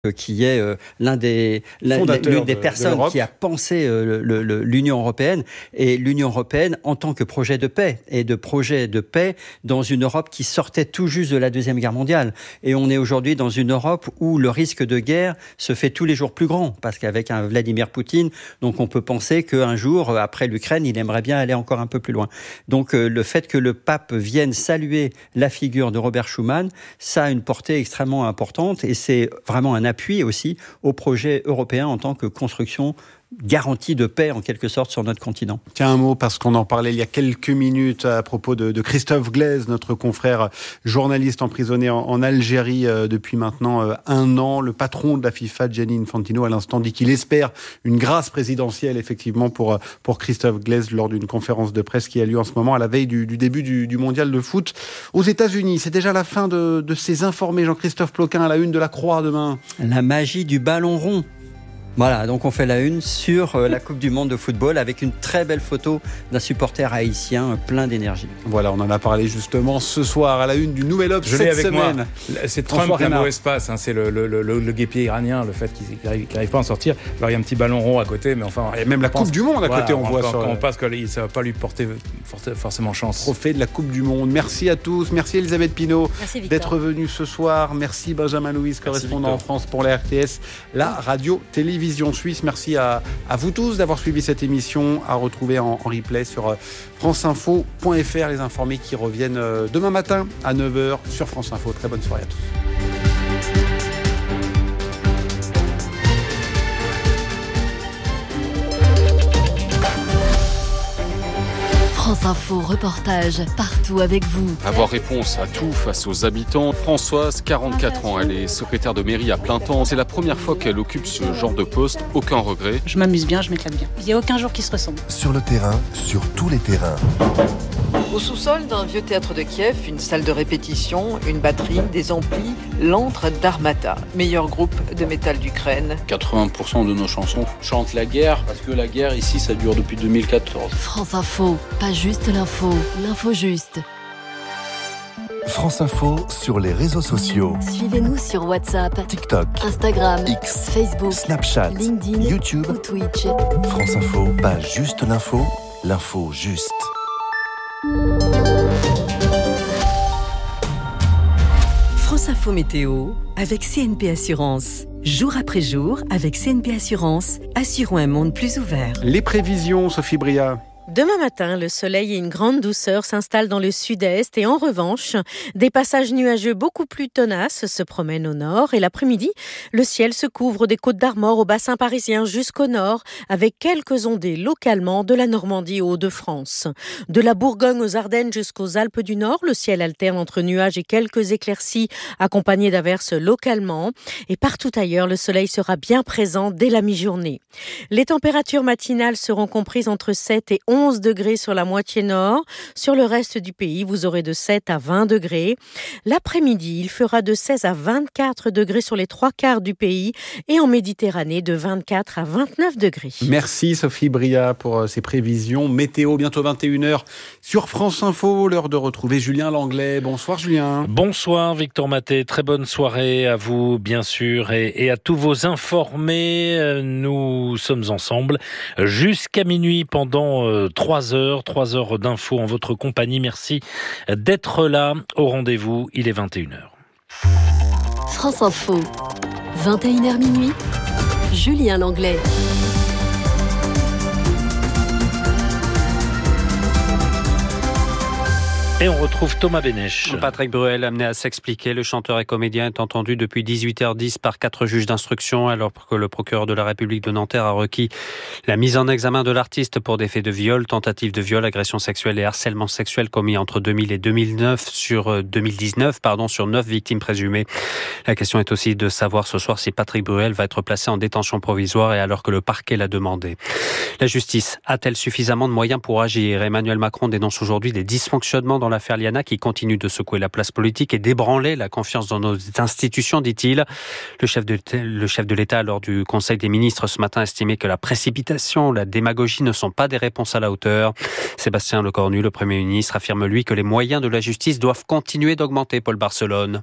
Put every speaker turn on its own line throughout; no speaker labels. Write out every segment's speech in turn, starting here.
qui est l'une des personnes qui a pensé l'Union européenne, et l'Union européenne en tant que projet de paix, et de projet de paix dans une Europe qui sortait tout juste de la Deuxième Guerre mondiale. Et on est aujourd'hui dans une Europe où le risque de guerre se fait tous les jours plus grand, parce qu'avec un Vladimir Poutine, donc on peut penser qu'un jour, après l'Ukraine, il aimerait bien aller encore un peu plus loin. Donc le fait que le pape vienne saluer la figure de Robert Schuman, ça a une portée extrêmement importante, et c'est vraiment un appui aussi au projet européen en tant que construction garantie de paix en quelque sorte sur notre continent.
Tiens, un mot, parce qu'on en parlait il y a quelques minutes à propos de Christophe Glaise, notre confrère journaliste emprisonné en Algérie depuis maintenant 1 an. Le patron de la FIFA, Gianni Infantino, à l'instant dit qu'il espère une grâce présidentielle effectivement pour Christophe Glaise lors d'une conférence de presse qui a lieu en ce moment à la veille du début du mondial de foot aux États-Unis. C'est déjà la fin de ces informés. Jean-Christophe Ploquin à la une de la Croix demain.
La magie du ballon rond. Voilà, donc on fait la une sur la Coupe du Monde de football avec une très belle photo d'un supporter haïtien plein d'énergie.
Voilà, on en a parlé justement ce soir à la une du Nouvel Obs cette semaine.
Moi. C'est Trump qui a mauvaise passe, c'est le guépier iranien, le fait qu'il n'arrive pas à en sortir. Alors il y a un petit ballon rond à côté, mais enfin...
Et même la Coupe du Monde à côté, on voit.
On pense que ça ne va pas lui porter forcément chance.
Trophée de la Coupe du Monde. Merci à tous, merci Elisabeth Pinault d'être venue ce soir. Merci Benjamin Louis, correspondant en France pour la RTS, la radio-télévision suisse. Merci à vous tous d'avoir suivi cette émission, à retrouver en replay sur franceinfo.fr, les informés qui reviennent demain matin à 9h sur France Info. Très bonne soirée à tous.
France Info reportage partout avec vous.
Avoir réponse à tout face aux habitants. Françoise, 44 ans, elle est secrétaire de mairie à plein temps. C'est la première fois qu'elle occupe ce genre de poste. Aucun regret.
Je m'amuse bien, je m'éclate bien. Il n'y a aucun jour qui se ressemble.
Sur le terrain, sur tous les terrains.
Au sous-sol d'un vieux théâtre de Kiev, une salle de répétition, une batterie, des amplis, l'antre d'Armata, meilleur groupe de métal d'Ukraine.
80% de nos chansons chantent la guerre, parce que la guerre ici, ça dure depuis 2014.
France Info, pas juste l'info, l'info juste.
France Info sur les réseaux sociaux.
Suivez-nous sur WhatsApp,
TikTok,
Instagram,
X,
Facebook,
Snapchat,
LinkedIn,
YouTube
ou Twitch.
France Info, pas juste l'info, l'info juste.
France Info Météo avec CNP Assurance. Jour après jour, avec CNP Assurance, assurons un monde plus ouvert.
Les prévisions, Sophie Bria.
Demain matin, le soleil et une grande douceur s'installent dans le sud-est et en revanche, des passages nuageux beaucoup plus tenaces se promènent au nord et l'après-midi, le ciel se couvre des Côtes d'Armor au bassin parisien jusqu'au nord avec quelques ondées localement de la Normandie aux Hauts-de-France. De la Bourgogne aux Ardennes jusqu'aux Alpes du Nord, le ciel alterne entre nuages et quelques éclaircies accompagnées d'averses localement et partout ailleurs, le soleil sera bien présent dès la mi-journée. Les températures matinales seront comprises entre 7 et 11 degrés sur la moitié nord. Sur le reste du pays, vous aurez de 7 à 20 degrés. L'après-midi, il fera de 16 à 24 degrés sur les 3/4 du pays et en Méditerranée de 24 à 29 degrés.
Merci Sophie Bria pour ces prévisions. Météo, bientôt 21h sur France Info. L'heure de retrouver Julien Langlais. Bonsoir Julien.
Bonsoir Victor Maté. Très bonne soirée à vous, bien sûr, et à tous vos informés. Nous sommes ensemble jusqu'à minuit pendant 3 heures d'infos en votre compagnie. Merci d'être là au rendez-vous. Il est 21h.
France Info, 21h minuit, Julien Langlais.
Et on retrouve Thomas Bénèche.
Patrick Bruel amené à s'expliquer. Le chanteur et comédien est entendu depuis 18h10 par 4 juges d'instruction, alors que le procureur de la République de Nanterre a requis la mise en examen de l'artiste pour des faits de viol, tentative de viol, agression sexuelle et harcèlement sexuel commis entre 2000 et 2019 sur 9 victimes présumées. La question est aussi de savoir ce soir si Patrick Bruel va être placé en détention provisoire et alors que le parquet l'a demandé. La justice a-t-elle suffisamment de moyens pour agir ? Emmanuel Macron dénonce aujourd'hui des dysfonctionnements dans l'affaire Liana qui continue de secouer la place politique et d'ébranler la confiance dans nos institutions, dit-il. Le chef de l'État, lors du Conseil des ministres ce matin, a estimé que la précipitation, la démagogie ne sont pas des réponses à la hauteur. Sébastien Lecornu, le Premier ministre, affirme lui que les moyens de la justice doivent continuer d'augmenter, Paul Barcelone.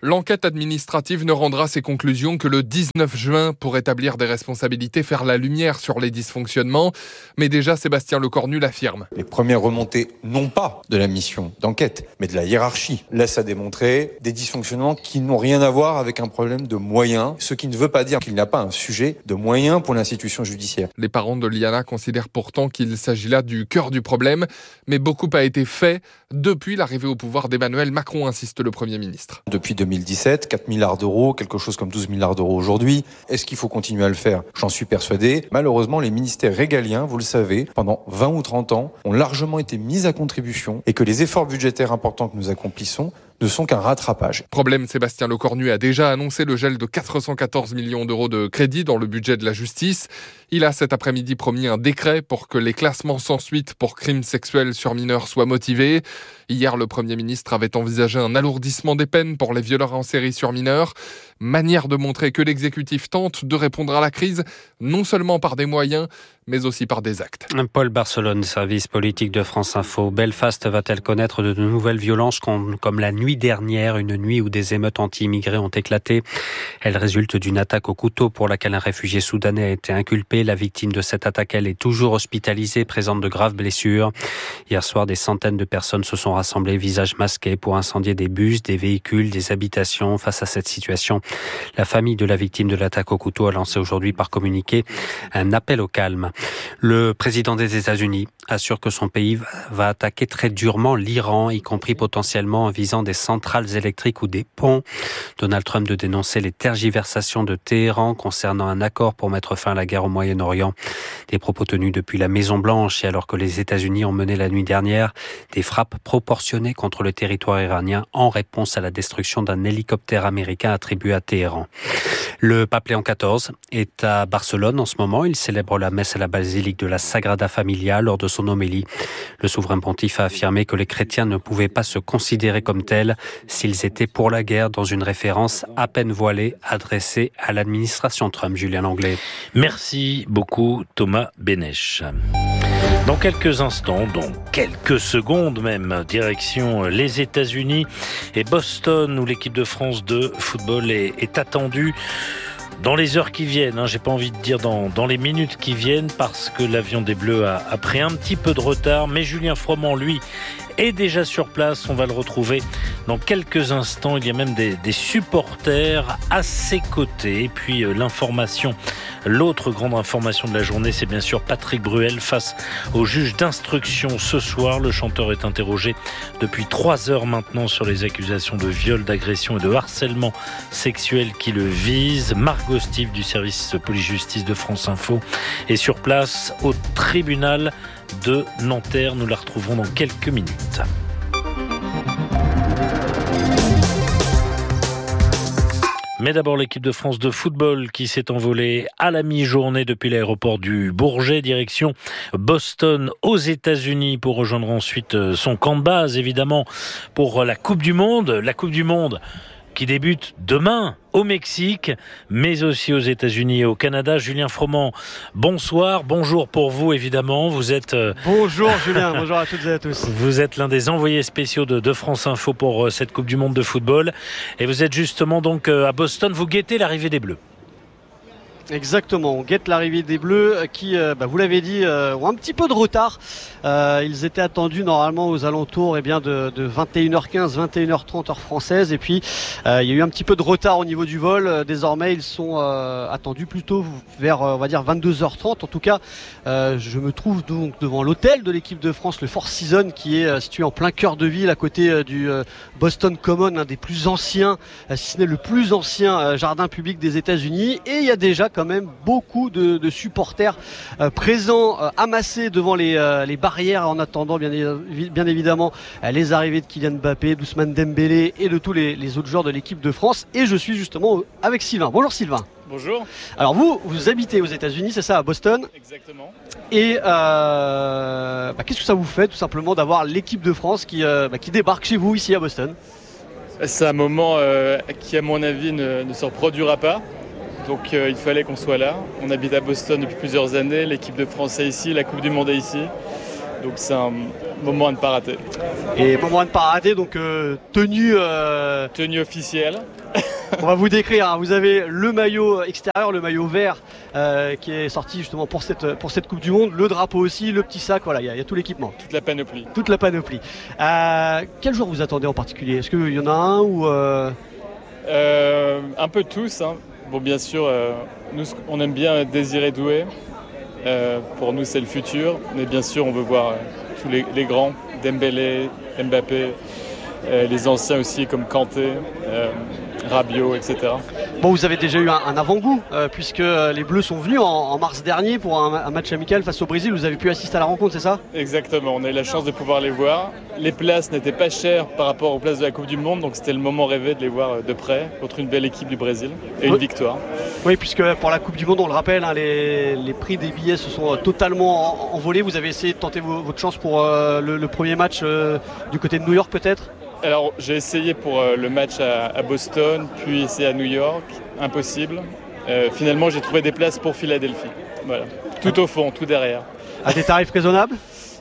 L'enquête administrative ne rendra ses conclusions que le 19 juin pour établir des responsabilités, faire la lumière sur les dysfonctionnements. Mais déjà, Sébastien Lecornu l'affirme.
Les premières remontées, non pas de la mission d'enquête, mais de la hiérarchie, laissent à démontrer des dysfonctionnements qui n'ont rien à voir avec un problème de moyens, ce qui ne veut pas dire qu'il n'y a pas un sujet de moyens pour l'institution judiciaire.
Les parents de Liana considèrent pourtant qu'il s'agit là du cœur du problème, mais beaucoup a été fait depuis l'arrivée au pouvoir d'Emmanuel Macron, insiste le Premier ministre.
Depuis 2017, 4 milliards d'euros, quelque chose comme 12 milliards d'euros aujourd'hui. Est-ce qu'il faut continuer à le faire ? J'en suis persuadé. Malheureusement, les ministères régaliens, vous le savez, pendant 20 ou 30 ans, ont largement été mis à contribution et que les efforts budgétaires importants que nous accomplissons ne sont qu'un rattrapage.
Problème, Sébastien Lecornu a déjà annoncé le gel de 414 millions d'euros de crédit dans le budget de la justice. Il a cet après-midi promis un décret pour que les classements sans suite pour crimes sexuels sur mineurs soient motivés. Hier, le Premier ministre avait envisagé un alourdissement des peines pour les violeurs en série sur mineurs. Manière de montrer que l'exécutif tente de répondre à la crise, non seulement par des moyens, mais aussi par des actes.
Paul Barcelone, service politique de France Info. Belfast va-t-elle connaître de nouvelles violences comme la nuit dernière, une nuit où des émeutes anti-immigrés ont éclaté? Elle résulte d'une attaque au couteau pour laquelle un réfugié soudanais a été inculpé. La victime de cette attaque, elle est toujours hospitalisée, présente de graves blessures. Hier soir, des centaines de personnes se sont rassemblées, visages masqués, pour incendier des bus, des véhicules, des habitations. Face à cette situation, la famille de la victime de l'attaque au couteau a lancé aujourd'hui par communiqué un appel au calme. Le président des États-Unis assure que son pays va attaquer très durement l'Iran, y compris potentiellement en visant des centrales électriques ou des ponts. Donald Trump de dénoncer les tergiversations de Téhéran concernant un accord pour mettre fin à la guerre au Moyen-Orient. Des propos tenus depuis la Maison-Blanche et alors que les États-Unis ont mené la nuit dernière des frappes proportionnées contre le territoire iranien en réponse à la destruction d'un hélicoptère américain attribué à Téhéran. Le pape Léon XIV est à Barcelone en ce moment. Il célèbre la messe à la basilique de la Sagrada Familia. Lors de son homélie, le souverain pontife a affirmé que les chrétiens ne pouvaient pas se considérer comme tels s'ils étaient pour la guerre, dans une référence à peine voilée adressée à l'administration Trump. Julien Langlais.
Merci beaucoup Thomas Bénèche. Dans quelques instants, dans quelques secondes même, direction les États-Unis et Boston où l'équipe de France de football est attendue. Dans les heures qui viennent, j'ai pas envie de dire dans les minutes qui viennent, parce que l'avion des Bleus a pris un petit peu de retard, mais Julien Froment, lui, est déjà sur place. On va le retrouver dans quelques instants. Il y a même des supporters à ses côtés. Et puis l'information, l'autre grande information de la journée, c'est bien sûr Patrick Bruel face au juge d'instruction ce soir. Le chanteur est interrogé depuis 3 heures maintenant sur les accusations de viol, d'agression et de harcèlement sexuel qui le visent. Margot Steve du service police-justice de France Info est sur place au tribunal de Nanterre. Nous la retrouverons dans quelques minutes. Mais d'abord l'équipe de France de football qui s'est envolée à la mi-journée depuis l'aéroport du Bourget, direction Boston aux États-Unis pour rejoindre ensuite son camp de base évidemment pour la Coupe du Monde. La Coupe du Monde qui débute demain au Mexique, mais aussi aux États-Unis et au Canada. Julien Froment, bonsoir, bonjour pour vous évidemment. Vous êtes
bonjour Julien, bonjour à toutes et à tous.
Vous êtes l'un des envoyés spéciaux de France Info pour cette Coupe du Monde de football, et vous êtes justement donc à Boston. Vous guettez l'arrivée des Bleus.
Exactement, on guette l'arrivée des Bleus qui, vous l'avez dit, ont un petit peu de retard. Ils étaient attendus normalement aux alentours de 21h15, 21h30 heure française. Et puis, il y a eu un petit peu de retard au niveau du vol. Désormais, ils sont attendus plutôt vers, on va dire, 22h30. En tout cas, je me trouve donc devant l'hôtel de l'équipe de France, le Four Seasons, qui est situé en plein cœur de ville, à côté du Boston Common, un des plus anciens, si ce n'est le plus ancien jardin public des États-Unis. Et il y a déjà quand même beaucoup de supporters présents, amassés devant les barrières en attendant bien évidemment les arrivées de Kylian Mbappé, d'Ousmane Dembélé et de tous les autres joueurs de l'équipe de France. Et je suis justement avec Sylvain. Bonjour Sylvain.
Bonjour.
Alors vous habitez aux États-Unis, c'est ça, à Boston?
Exactement.
Et qu'est-ce que ça vous fait tout simplement d'avoir l'équipe de France qui débarque chez vous ici à Boston?
C'est un moment qui à mon avis ne se reproduira pas. Donc il fallait qu'on soit là. On habite à Boston depuis plusieurs années, l'équipe de France est ici, la Coupe du Monde est ici. Donc c'est un moment à ne pas rater.
Et moment à ne pas rater, donc tenue
officielle.
On va vous décrire, hein. Vous avez le maillot extérieur, le maillot vert qui est sorti justement pour cette Coupe du Monde, le drapeau aussi, le petit sac, voilà, il y a tout l'équipement.
Toute la panoplie.
Quel joueur vous attendez en particulier ? Est-ce qu'il y en a un ou
un peu tous, hein. Bon, bien sûr, nous on aime bien Désiré Doué. Pour nous c'est le futur, mais bien sûr on veut voir tous les grands, Dembélé, Mbappé, les anciens aussi comme Kanté, Rabiot, etc.
Bon, vous avez déjà eu un avant-goût puisque les Bleus sont venus en mars dernier pour un match amical face au Brésil. Vous avez pu assister à la rencontre, c'est ça ?
Exactement, on a eu la chance de pouvoir les voir. Les places n'étaient pas chères par rapport aux places de la Coupe du Monde, donc c'était le moment rêvé de les voir de près contre une belle équipe du Brésil et une victoire.
Oui, puisque pour la Coupe du Monde, on le rappelle, hein, les prix des billets se sont totalement envolés. Vous avez essayé de tenter votre chance pour le premier match du côté de New York peut-être ?
Alors j'ai essayé pour le match à Boston, puis essayé à New York, impossible. Finalement j'ai trouvé des places pour Philadelphie. Voilà. Tout au fond, tout derrière.
À des tarifs raisonnables ?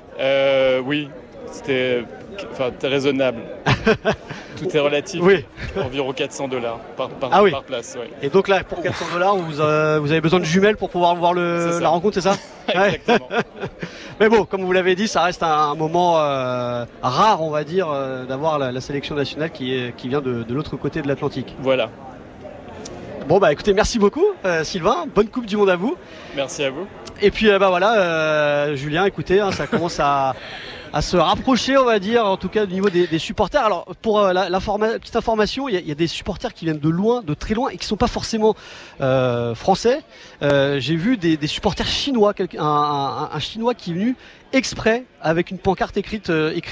Oui, c'était raisonnable. Tout est relatif.
Oui.
Environ $400 par place. Ouais.
Et donc là, pour $400, vous avez besoin de jumelles pour pouvoir voir la rencontre, c'est ça ?
Exactement.
Mais bon, comme vous l'avez dit, ça reste un moment rare, on va dire, d'avoir la sélection nationale qui vient de l'autre côté de l'Atlantique.
Voilà.
Bon, bah écoutez, merci beaucoup Sylvain, bonne Coupe du Monde à vous.
Merci à vous.
Et puis Julien, écoutez, hein, ça commence à se rapprocher, on va dire, en tout cas au niveau des supporters. Alors pour petite information, il y a des supporters qui viennent de loin, de très loin, et qui sont pas forcément français. J'ai vu des supporters chinois, un chinois qui est venu exprès avec une pancarte écrite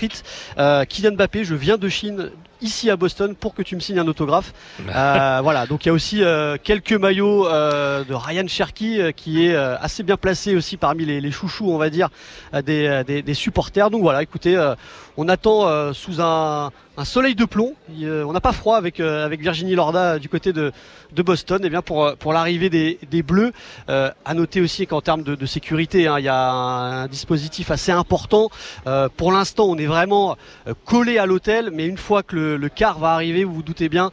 Kylian Mbappé, je viens de Chine ici à Boston pour que tu me signes un autographe. Voilà, donc il y a aussi quelques maillots de Ryan Cherki qui est assez bien placé aussi parmi les chouchous, on va dire, des supporters. Donc voilà, écoutez, on attend sous un soleil de plomb. On n'a pas froid avec Virginie Lorda du côté de Boston, et bien pour l'arrivée des Bleus. À noter aussi qu'en termes de sécurité, hein, il y a un dispositif assez important. Pour l'instant, on est vraiment collé à l'hôtel, mais une fois que le car va arriver, vous vous doutez bien,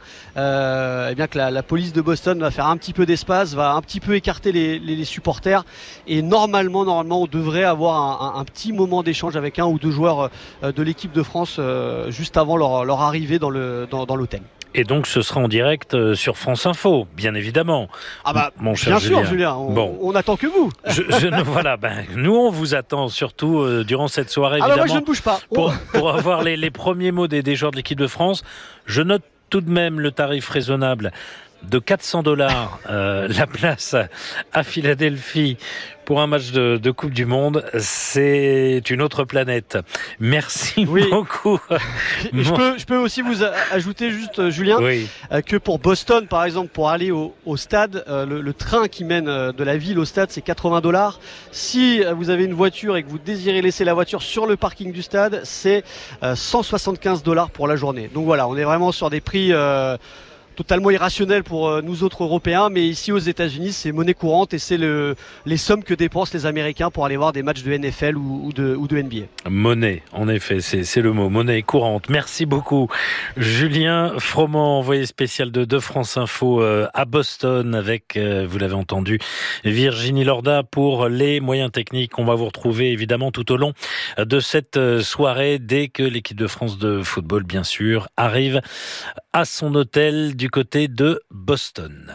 que la police de Boston va faire un petit peu d'espace, va un petit peu écarter les supporters, et normalement, on devrait avoir un petit moment d'échange avec un ou deux joueurs de l'équipe de France juste avant leur arrivée dans l'hôtel.
Et donc ce sera en direct sur France Info, bien évidemment.
Ah bah,
mon cher
bien sûr, Julien. On attend que vous.
Voilà, nous on vous attend surtout durant cette soirée, évidemment.
Moi je ne bouge pas.
Pour avoir les premiers mots des joueurs de l'équipe de France. Je note tout de même le tarif raisonnable de $400 la place à Philadelphie pour un match de Coupe du Monde. C'est une autre planète. Merci beaucoup.
Je peux aussi vous ajouter juste, Julien, que pour Boston, par exemple, pour aller au stade, le train qui mène de la ville au stade, c'est $80. Si vous avez une voiture et que vous désirez laisser la voiture sur le parking du stade, c'est $175 pour la journée. Donc voilà, on est vraiment sur des prix totalement irrationnel pour nous autres Européens, mais ici aux États-Unis c'est monnaie courante et c'est les sommes que dépensent les Américains pour aller voir des matchs de NFL ou de NBA.
Monnaie, en effet, c'est le mot, monnaie courante. Merci beaucoup Julien Froment, envoyé spécial de France Info à Boston avec, vous l'avez entendu, Virginie Lorda pour les moyens techniques. On va vous retrouver évidemment tout au long de cette soirée dès que l'équipe de France de football, bien sûr, arrive à son hôtel du côté de Boston.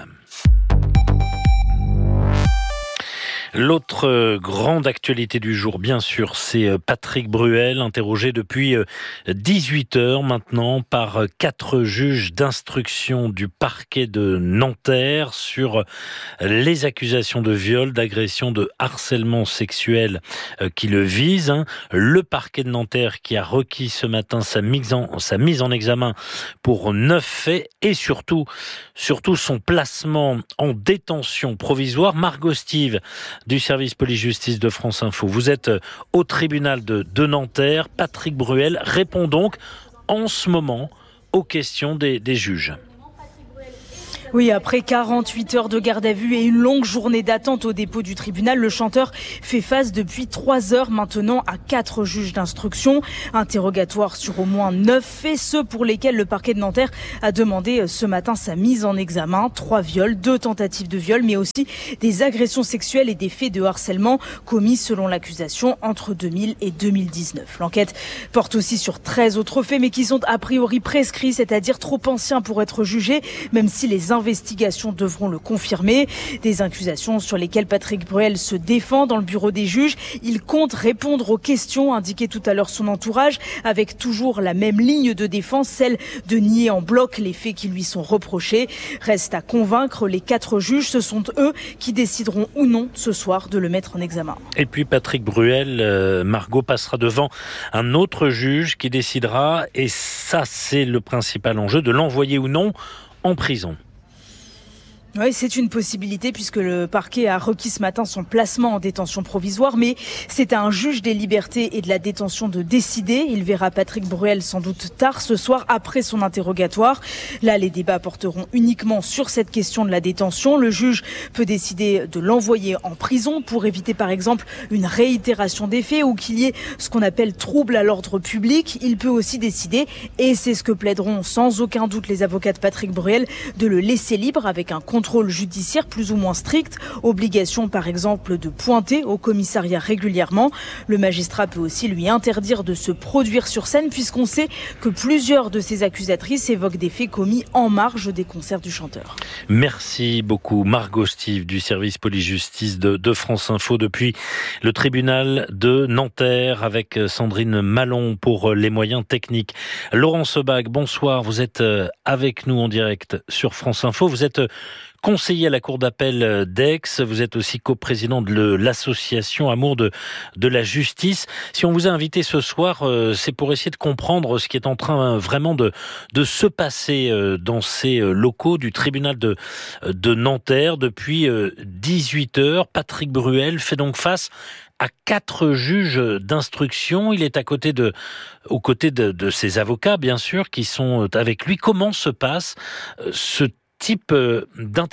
L'autre grande actualité du jour, bien sûr, c'est Patrick Bruel, interrogé depuis 18 heures maintenant par 4 juges d'instruction du parquet de Nanterre sur les accusations de viol, d'agression, de harcèlement sexuel qui le visent. Le parquet de Nanterre qui a requis ce matin sa mise en examen pour 9 faits et surtout son placement en détention provisoire. Margot Stive du service police-justice de France Info. Vous êtes au tribunal de Nanterre. Patrick Bruel répond donc en ce moment aux questions des juges.
Oui, après 48 heures de garde à vue et une longue journée d'attente au dépôt du tribunal, le chanteur fait face depuis 3 heures maintenant à 4 juges d'instruction. Interrogatoire sur au moins 9 faits, ceux pour lesquels le parquet de Nanterre a demandé ce matin sa mise en examen. 3 viols, 2 tentatives de viol, mais aussi des agressions sexuelles et des faits de harcèlement commis selon l'accusation entre 2000 et 2019. L'enquête porte aussi sur 13 autres faits, mais qui sont a priori prescrits, c'est-à-dire trop anciens pour être jugés, même si les investigations devront le confirmer. Des accusations sur lesquelles Patrick Bruel se défend dans le bureau des juges. Il compte répondre aux questions, indiquait tout à l'heure son entourage, avec toujours la même ligne de défense, celle de nier en bloc les faits qui lui sont reprochés. Reste à convaincre les 4 juges. Ce sont eux qui décideront ou non ce soir de le mettre en examen.
Et puis Patrick Bruel, Margot passera devant un autre juge qui décidera, et ça c'est le principal enjeu, de l'envoyer ou non en prison.
Oui, c'est une possibilité puisque le parquet a requis ce matin son placement en détention provisoire, mais c'est à un juge des libertés et de la détention de décider. Il verra Patrick Bruel sans doute tard ce soir après son interrogatoire. Là, les débats porteront uniquement sur cette question de la détention. Le juge peut décider de l'envoyer en prison pour éviter par exemple une réitération des faits ou qu'il y ait ce qu'on appelle trouble à l'ordre public. Il peut aussi décider, et c'est ce que plaideront sans aucun doute les avocats de Patrick Bruel, de le laisser libre avec un contrôle judiciaire plus ou moins strict, obligation par exemple de pointer au commissariat régulièrement. Le magistrat peut aussi lui interdire de se produire sur scène puisqu'on sait que plusieurs de ses accusatrices évoquent des faits commis en marge des concerts du chanteur.
Merci beaucoup Margot Stive du service police-justice de France Info depuis le tribunal de Nanterre avec Sandrine Malon pour les moyens techniques. Laurent Sebag, bonsoir, vous êtes avec nous en direct sur France Info. Vous êtes conseiller à la Cour d'appel d'Aix, vous êtes aussi coprésident de l'association Amour de la justice. Si on vous a invité ce soir, c'est pour essayer de comprendre ce qui est en train vraiment de se passer dans ces locaux du tribunal de Nanterre. Depuis 18 heures, Patrick Bruel fait donc face à 4 juges d'instruction. Il est aux côtés de ses avocats, bien sûr, qui sont avec lui. Comment se passe ce type d'interrogatoire ?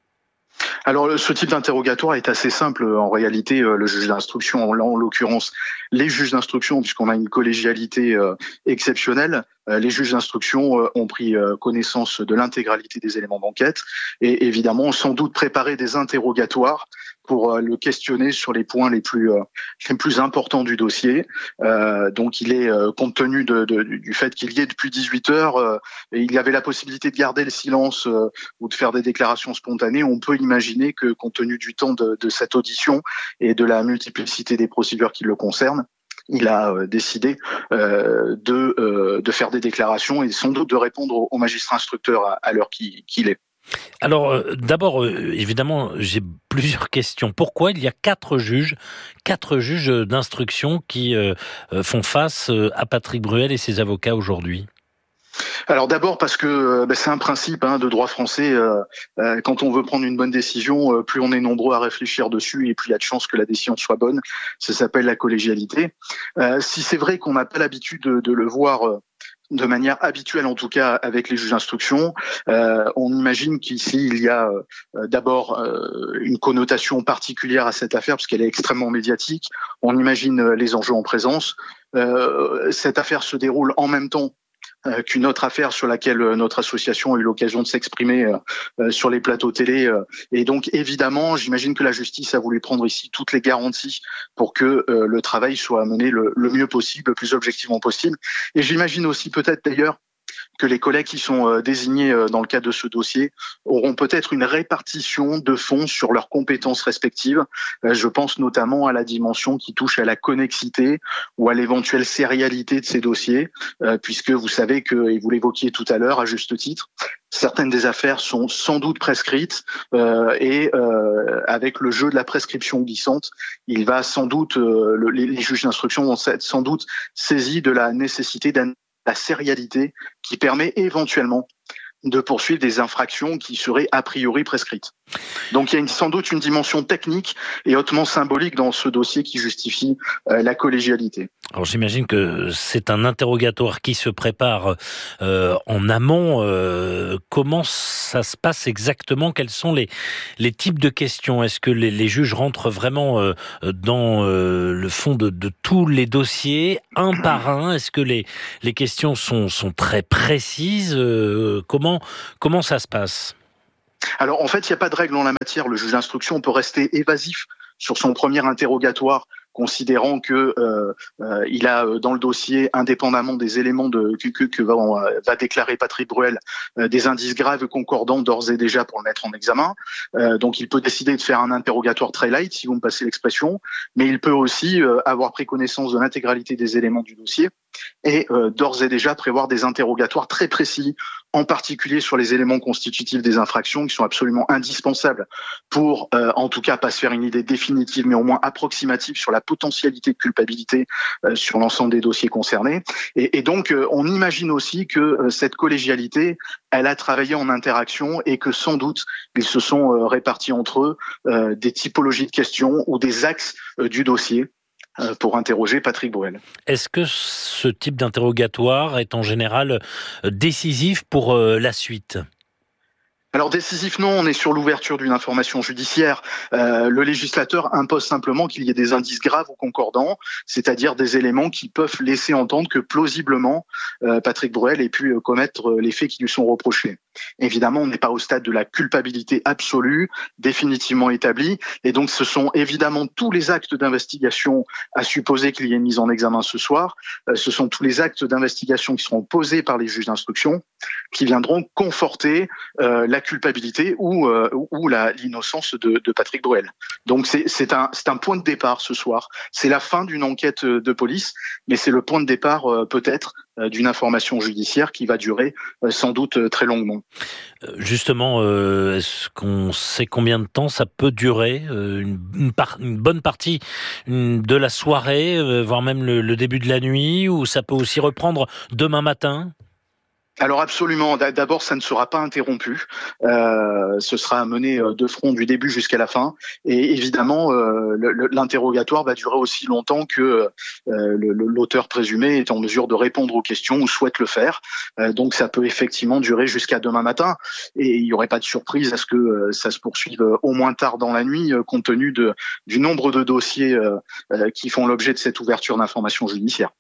Alors, ce type d'interrogatoire est assez simple. En réalité, le juge d'instruction, en l'occurrence, les juges d'instruction, puisqu'on a une collégialité exceptionnelle, les juges d'instruction ont pris connaissance de l'intégralité des éléments d'enquête et évidemment ont sans doute préparé des interrogatoires pour le questionner sur les points les plus importants du dossier. Donc il est, compte tenu du fait qu'il y ait depuis 18 heures, il y avait la possibilité de garder le silence ou de faire des déclarations spontanées, on peut imaginer que compte tenu du temps de cette audition et de la multiplicité des procédures qui le concernent, il a décidé de faire des déclarations et sans doute de répondre au magistrat instructeur à l'heure qu'il est.
Alors, d'abord, évidemment, j'ai plusieurs questions. Pourquoi il y a 4 juges d'instruction qui font face à Patrick Bruel et ses avocats aujourd'hui ?
Alors d'abord parce que c'est un principe de droit français. Quand on veut prendre une bonne décision, plus on est nombreux à réfléchir dessus et plus il y a de chances que la décision soit bonne. Ça s'appelle la collégialité. Si c'est vrai qu'on n'a pas l'habitude de le voir de manière habituelle, en tout cas avec les juges d'instruction, on imagine qu'ici il y a d'abord une connotation particulière à cette affaire parce qu'elle est extrêmement médiatique. On imagine les enjeux en présence. Cette affaire se déroule en même temps qu'une autre affaire sur laquelle notre association a eu l'occasion de s'exprimer sur les plateaux télé. Et donc, évidemment, j'imagine que la justice a voulu prendre ici toutes les garanties pour que le travail soit mené le mieux possible, le plus objectivement possible. Et j'imagine aussi peut-être d'ailleurs que les collègues qui sont désignés dans le cadre de ce dossier auront peut-être une répartition de fonds sur leurs compétences respectives. Je pense notamment à la dimension qui touche à la connexité ou à l'éventuelle sérialité de ces dossiers, puisque vous savez que, et vous l'évoquiez tout à l'heure à juste titre, certaines des affaires sont sans doute prescrites et avec le jeu de la prescription glissante, il va sans doute les juges d'instruction vont être sans doute saisis de la nécessité la sérialité qui permet éventuellement de poursuivre des infractions qui seraient a priori prescrites. Donc il y a sans doute une dimension technique et hautement symbolique dans ce dossier qui justifie la collégialité.
Alors j'imagine que c'est un interrogatoire qui se prépare en amont. Comment ça se passe exactement ? Quels sont les types de questions ? Est-ce que les juges rentrent vraiment dans le fond de tous les dossiers, un par un ? Est-ce que les questions sont très précises ? Comment ça se passe ?
Alors en fait, il n'y a pas de règle en la matière. Le juge d'instruction peut rester évasif sur son premier interrogatoire, considérant que il a dans le dossier, indépendamment des éléments que va déclarer Patrick Bruel, des indices graves concordants d'ores et déjà pour le mettre en examen. Donc il peut décider de faire un interrogatoire très light, si vous me passez l'expression, mais il peut aussi avoir pris connaissance de l'intégralité des éléments du dossier et d'ores et déjà prévoir des interrogatoires très précis, en particulier sur les éléments constitutifs des infractions qui sont absolument indispensables pour, en tout cas, pas se faire une idée définitive, mais au moins approximative sur la potentialité de culpabilité sur l'ensemble des dossiers concernés. Et donc, on imagine aussi que cette collégialité, elle a travaillé en interaction et que sans doute, ils se sont répartis entre eux des typologies de questions ou des axes du dossier pour interroger Patrick Bruel.
Est-ce que ce type d'interrogatoire est en général décisif pour la suite ?
Alors décisif non, on est sur l'ouverture d'une information judiciaire. Le législateur impose simplement qu'il y ait des indices graves ou concordants, c'est-à-dire des éléments qui peuvent laisser entendre que plausiblement Patrick Bruel ait pu commettre les faits qui lui sont reprochés. Évidemment, on n'est pas au stade de la culpabilité absolue, définitivement établie, et donc ce sont évidemment tous les actes d'investigation, à supposer qu'il y ait une mise en examen ce soir, ce sont tous les actes d'investigation qui seront posés par les juges d'instruction, qui viendront conforter la culpabilité ou l'innocence de Patrick Bruel. Donc c'est un point de départ ce soir. C'est la fin d'une enquête de police, mais c'est le point de départ peut-être d'une information judiciaire qui va durer sans doute très longuement.
Justement, est-ce qu'on sait combien de temps ça peut durer ? Une bonne partie de la soirée, voire même le début de la nuit, ou ça peut aussi reprendre demain matin ?
Alors absolument. D'abord, ça ne sera pas interrompu. Ce sera mené de front du début jusqu'à la fin. Et évidemment, l'interrogatoire va durer aussi longtemps que l'auteur présumé est en mesure de répondre aux questions ou souhaite le faire. Donc ça peut effectivement durer jusqu'à demain matin. Et il n'y aurait pas de surprise à ce que ça se poursuive au moins tard dans la nuit, compte tenu du nombre de dossiers qui font l'objet de cette ouverture d'information judiciaire.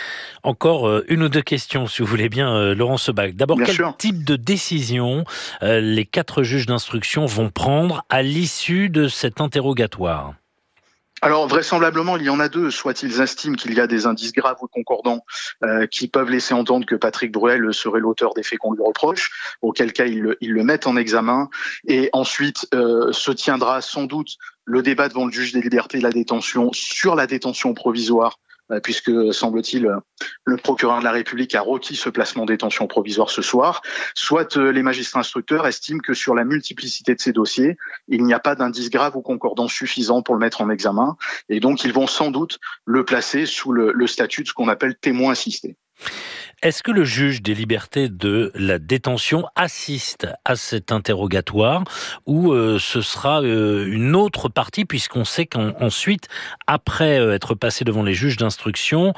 Encore une ou deux questions, si vous voulez bien, Laurent Sebag. D'abord, quel type de décision les 4 juges d'instruction vont prendre à l'issue de cet interrogatoire ?
Alors vraisemblablement, il y en a 2. Soit ils estiment qu'il y a des indices graves ou concordants qui peuvent laisser entendre que Patrick Bruel serait l'auteur des faits qu'on lui reproche, auquel cas ils le mettent en examen. Et ensuite se tiendra sans doute le débat devant le juge des libertés et de la détention sur la détention provisoire, puisque, semble-t-il, le procureur de la République a requis ce placement en détention provisoire ce soir, soit les magistrats instructeurs estiment que sur la multiplicité de ces dossiers, il n'y a pas d'indice grave ou concordant suffisant pour le mettre en examen, et donc ils vont sans doute le placer sous le statut de ce qu'on appelle témoin assisté.
Est-ce que le juge des libertés de la détention assiste à cet interrogatoire ou ce sera une autre partie, puisqu'on sait qu'ensuite, après être passé devant les juges d'instruction,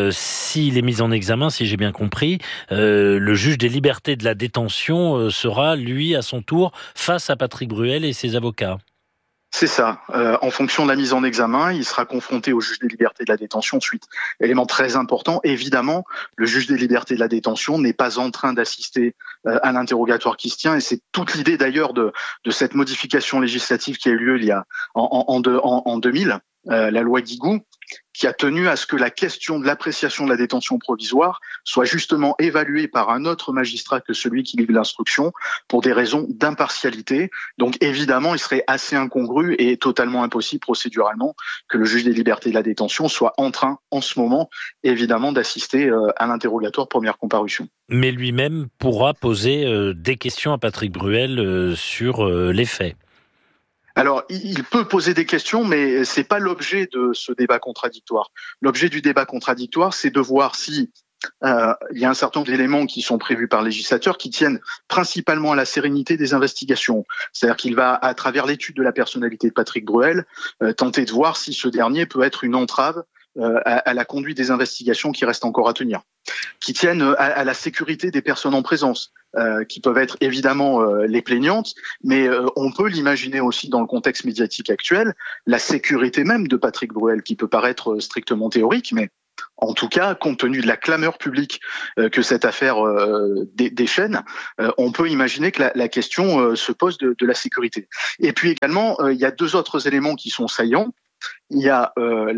s'il est mis en examen, si j'ai bien compris, le juge des libertés de la détention sera, lui, à son tour, face à Patrick Bruel et ses avocats?
C'est ça. En fonction de la mise en examen, il sera confronté au juge des libertés de la détention ensuite. Élément très important, évidemment, le juge des libertés de la détention n'est pas en train d'assister à l'interrogatoire qui se tient, et c'est toute l'idée d'ailleurs de cette modification législative qui a eu lieu il y a en 2000, la loi Guigou, qui a tenu à ce que la question de l'appréciation de la détention provisoire soit justement évaluée par un autre magistrat que celui qui livre l'instruction pour des raisons d'impartialité. Donc évidemment, il serait assez incongru et totalement impossible procéduralement que le juge des libertés de la détention soit en train, en ce moment, évidemment, d'assister à l'interrogatoire première comparution.
Mais lui-même pourra poser des questions à Patrick Bruel sur les faits.
Alors, il peut poser des questions, mais c'est pas l'objet de ce débat contradictoire. L'objet du débat contradictoire, c'est de voir si il y a un certain nombre d'éléments qui sont prévus par le législateur qui tiennent principalement à la sérénité des investigations. C'est-à-dire qu'il va, à travers l'étude de la personnalité de Patrick Bruel, tenter de voir si ce dernier peut être une entrave à la conduite des investigations qui restent encore à tenir, qui tiennent à la sécurité des personnes en présence, qui peuvent être évidemment les plaignantes, mais on peut l'imaginer aussi dans le contexte médiatique actuel, la sécurité même de Patrick Bruel, qui peut paraître strictement théorique, mais en tout cas, compte tenu de la clameur publique que cette affaire déchaîne, on peut imaginer que la question se pose de la sécurité. Et puis également, il y a deux autres éléments qui sont saillants. Il y a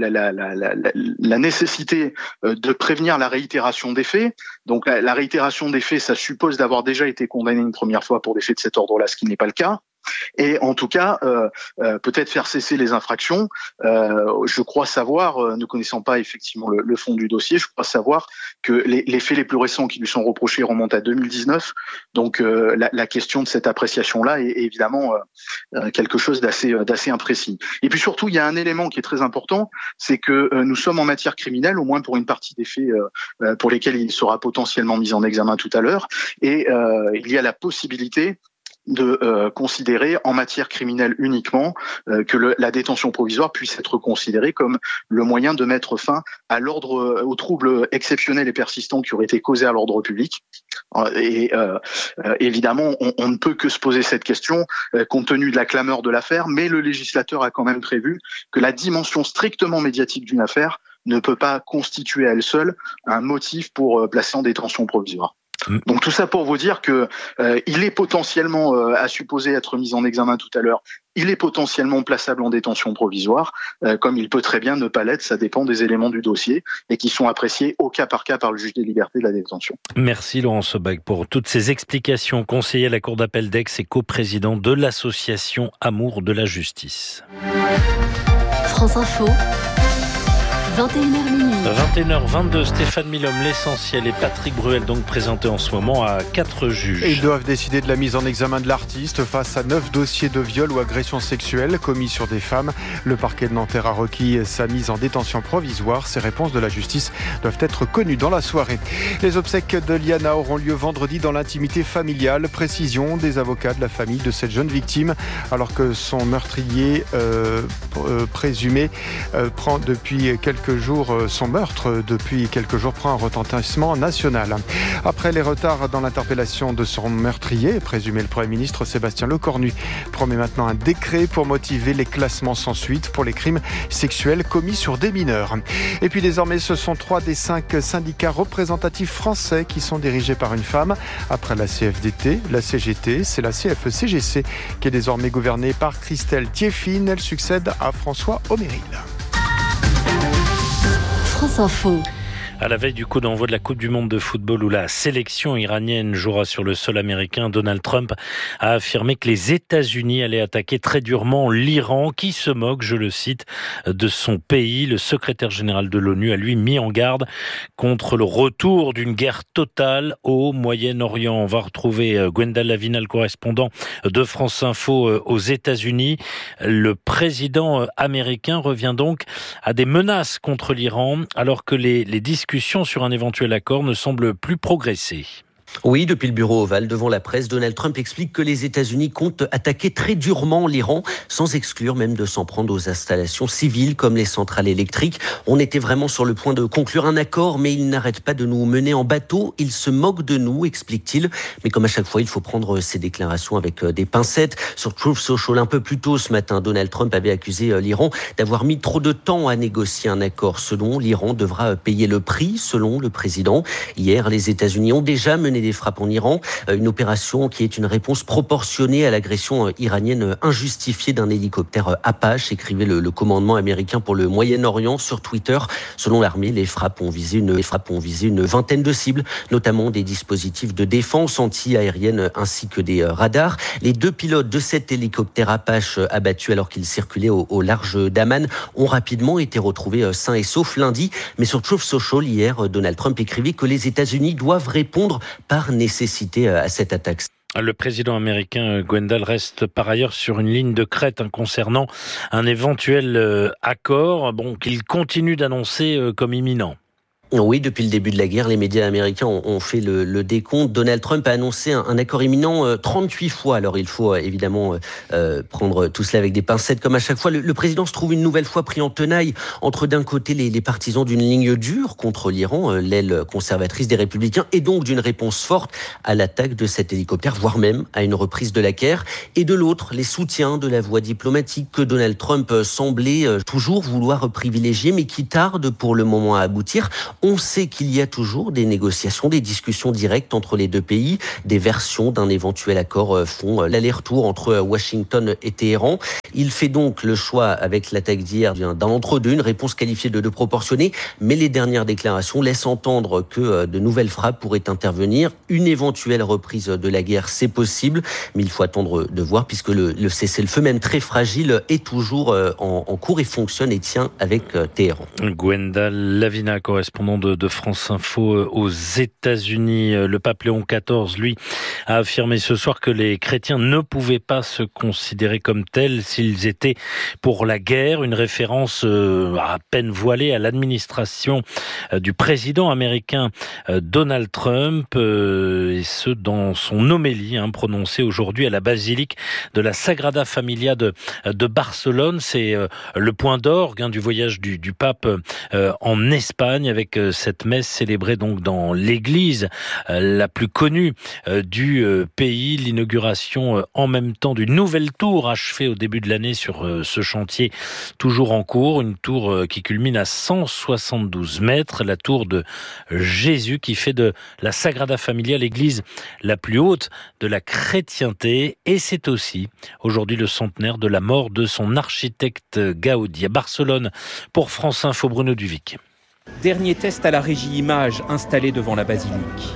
la nécessité de prévenir la réitération des faits. Donc la réitération des faits, ça suppose d'avoir déjà été condamné une première fois pour des faits de cet ordre-là, ce qui n'est pas le cas. Et en tout cas, peut-être faire cesser les infractions. Je crois savoir, ne connaissant pas effectivement le fond du dossier, je crois savoir que les faits les plus récents qui lui sont reprochés remontent à 2019. Donc la question de cette appréciation-là est évidemment quelque chose d'assez imprécis. Et puis surtout, il y a un élément qui est très important, c'est que nous sommes en matière criminelle, au moins pour une partie des faits pour lesquels il sera potentiellement mis en examen tout à l'heure. Et il y a la possibilité de considérer en matière criminelle uniquement que la détention provisoire puisse être considérée comme le moyen de mettre fin à aux troubles exceptionnels et persistants qui auraient été causés à l'ordre public. Et évidemment, on ne peut que se poser cette question compte tenu de la clameur de l'affaire, mais le législateur a quand même prévu que la dimension strictement médiatique d'une affaire ne peut pas constituer à elle seule un motif pour placer en détention provisoire. Donc tout ça pour vous dire que il est potentiellement à supposer être mis en examen tout à l'heure. Il est potentiellement plaçable en détention provisoire, comme il peut très bien ne pas l'être. Ça dépend des éléments du dossier et qui sont appréciés au cas par cas par le juge des libertés de la détention.
Merci Laurent Sebag pour toutes ces explications. Conseiller à la Cour d'appel d'Aix et coprésident de l'association Amour de la Justice.
France Info. 21h minuit.
21h22, Stéphane Milhomme, l'essentiel, et Patrick Bruel, donc présenté en ce moment à 4 juges.
Et ils doivent décider de la mise en examen de l'artiste face à 9 dossiers de viol ou agression sexuelle commis sur des femmes. Le parquet de Nanterre a requis sa mise en détention provisoire. Ces réponses de la justice doivent être connues dans la soirée. Les obsèques de Liana auront lieu vendredi dans l'intimité familiale. Précision des avocats de la famille de cette jeune victime, alors que son meurtrier présumé prend depuis quelques jours, son meurtre depuis quelques jours prend un retentissement national. Après les retards dans l'interpellation de son meurtrier, présumé, le Premier ministre Sébastien Lecornu promet maintenant un décret pour motiver les classements sans suite pour les crimes sexuels commis sur des mineurs. Et puis désormais, ce sont 3 des 5 syndicats représentatifs français qui sont dirigés par une femme. Après la CFDT, la CGT, c'est la CFE-CGC qui est désormais gouvernée par Christelle Thieffine. Elle succède à François Oméril.
France Info.
À la veille du coup d'envoi de la Coupe du Monde de football où la sélection iranienne jouera sur le sol américain, Donald Trump a affirmé que les États-Unis allaient attaquer très durement l'Iran qui se moque, je le cite, de son pays. Le secrétaire général de l'ONU a lui mis en garde contre le retour d'une guerre totale au Moyen-Orient. On va retrouver Gwendal Lavina, le correspondant de France Info aux États-Unis. Le président américain revient donc à des menaces contre l'Iran alors que les discussions sur un éventuel accord ne semblent plus progresser.
Oui, depuis le bureau ovale, devant la presse, Donald Trump explique que les États-Unis comptent attaquer très durement l'Iran, sans exclure même de s'en prendre aux installations civiles comme les centrales électriques. On était vraiment sur le point de conclure un accord, mais il n'arrête pas de nous mener en bateau. Il se moque de nous, explique-t-il. Mais comme à chaque fois, il faut prendre ses déclarations avec des pincettes. Sur Truth Social, un peu plus tôt ce matin, Donald Trump avait accusé l'Iran d'avoir mis trop de temps à négocier un accord. Selon l'Iran devra payer le prix, selon le président. Hier, les États-Unis ont déjà mené des frappes en Iran, une opération qui est une réponse proportionnée à l'agression iranienne injustifiée d'un hélicoptère Apache, écrivait le commandement américain pour le Moyen-Orient sur Twitter. Selon l'armée, les frappes ont visé une vingtaine de cibles, notamment des dispositifs de défense anti-aérienne ainsi que des radars. Les 2 pilotes de cet hélicoptère Apache abattus alors qu'ils circulaient au large d'Amman ont rapidement été retrouvés sains et saufs lundi. Mais sur Truth Social, hier, Donald Trump écrivait que les États-Unis doivent répondre par nécessité à cette attaque.
Le président américain Gwendal reste par ailleurs sur une ligne de crête concernant un éventuel accord qu'il continue d'annoncer comme imminent.
Oui, depuis le début de la guerre, les médias américains ont fait le décompte. Donald Trump a annoncé un accord imminent 38 fois. Alors il faut évidemment prendre tout cela avec des pincettes comme à chaque fois. Le président se trouve une nouvelle fois pris en tenaille entre d'un côté les partisans d'une ligne dure contre l'Iran, l'aile conservatrice des Républicains, et donc d'une réponse forte à l'attaque de cet hélicoptère, voire même à une reprise de la guerre. Et de l'autre, les soutiens de la voie diplomatique que Donald Trump semblait toujours vouloir privilégier, mais qui tarde pour le moment à aboutir. On sait qu'il y a toujours des négociations, des discussions directes entre les deux pays. Des versions d'un éventuel accord font l'aller-retour entre Washington et Téhéran. Il fait donc le choix, avec l'attaque d'hier, d'un entre-deux, une réponse qualifiée de proportionnée. Mais les dernières déclarations laissent entendre que de nouvelles frappes pourraient intervenir. Une éventuelle reprise de la guerre, c'est possible. Mais il faut attendre de voir, puisque le cessez-le-feu, même très fragile, est toujours en cours et fonctionne et tient avec Téhéran.
Gwenda Lavina, correspondant de France Info aux États-Unis. Le pape Léon XIV, lui, a affirmé ce soir que les chrétiens ne pouvaient pas se considérer comme tels s'ils étaient pour la guerre. Une référence à peine voilée à l'administration du président américain Donald Trump, et ce dans son homélie prononcée aujourd'hui à la basilique de la Sagrada Familia de Barcelone. C'est le point d'orgue du voyage du pape en Espagne, avec cette messe célébrée donc dans l'église la plus connue du pays. L'inauguration en même temps d'une nouvelle tour achevée au début de l'année sur ce chantier toujours en cours. Une tour qui culmine à 172 mètres, la tour de Jésus, qui fait de la Sagrada Familia l'église la plus haute de la chrétienté. Et c'est aussi aujourd'hui le centenaire de la mort de son architecte Gaudi. À Barcelone, pour France Info, Bruno Duvic.
Dernier test à la régie image installée devant la basilique.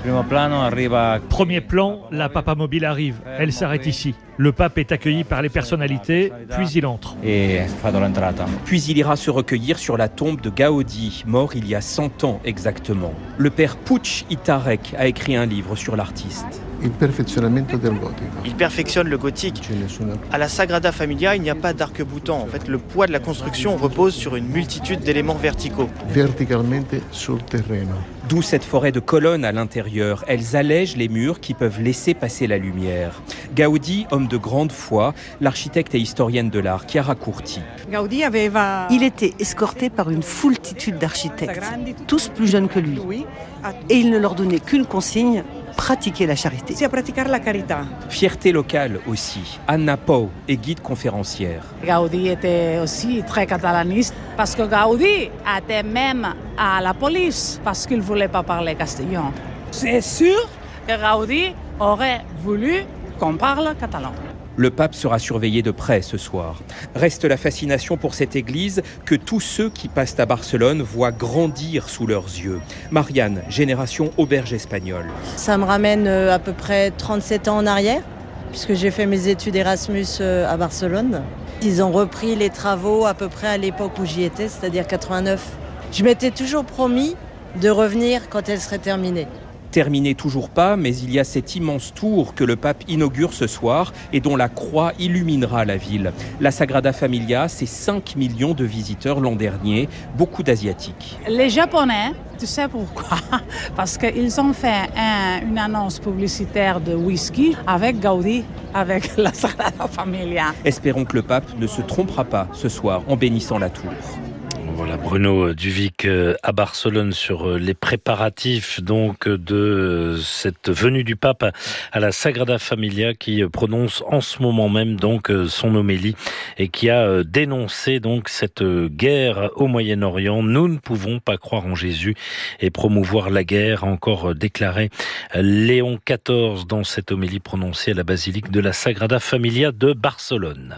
Premier plan, la Papa Mobile arrive. Elle s'arrête ici. Le pape est accueilli par les personnalités, puis il entre.
Puis il ira se recueillir sur la tombe de Gaudi, mort il y a 100 ans exactement. Le père Puig i Tarek a écrit un livre sur l'artiste.
Il perfectionne le gothique. À la Sagrada Familia, il n'y a pas d'arc-boutant. En fait, le poids de la construction repose sur une multitude d'éléments verticaux.
D'où cette forêt de colonnes à l'intérieur. Elles allègent les murs qui peuvent laisser passer la lumière. Gaudi, homme de grande foi, l'architecte et historienne de l'art, qui a raccourci.
Il était escorté par une foultitude d'architectes, tous plus jeunes que lui. Et il ne leur donnait qu'une consigne: pratiquer la charité.
Fierté locale aussi. Anna Pou est guide conférencière.
Gaudi était aussi très catalaniste parce que Gaudi était même à la police parce qu'il ne voulait pas parler castillan. C'est sûr que Gaudi aurait voulu qu'on parle catalan.
Le pape sera surveillé de près ce soir. Reste la fascination pour cette église que tous ceux qui passent à Barcelone voient grandir sous leurs yeux. Marianne, génération auberge espagnole.
Ça me ramène à peu près 37 ans en arrière, puisque j'ai fait mes études Erasmus à Barcelone. Ils ont repris les travaux à peu près à l'époque où j'y étais, c'est-à-dire 89. Je m'étais toujours promis de revenir quand elle serait terminée.
Terminé toujours pas, mais il y a cette immense tour que le pape inaugure ce soir et dont la croix illuminera la ville. La Sagrada Familia, c'est 5 millions de visiteurs l'an dernier, beaucoup d'Asiatiques.
Les Japonais, tu sais pourquoi? Parce qu'ils ont fait une annonce publicitaire de whisky avec Gaudi, avec la Sagrada Familia.
Espérons que le pape ne se trompera pas ce soir en bénissant la tour.
Voilà, Bruno Duvic à Barcelone sur les préparatifs donc de cette venue du pape à la Sagrada Familia, qui prononce en ce moment même donc son homélie et qui a dénoncé donc cette guerre au Moyen-Orient. Nous ne pouvons pas croire en Jésus et promouvoir la guerre, a encore déclaré Léon XIV dans cette homélie prononcée à la basilique de la Sagrada Familia de Barcelone.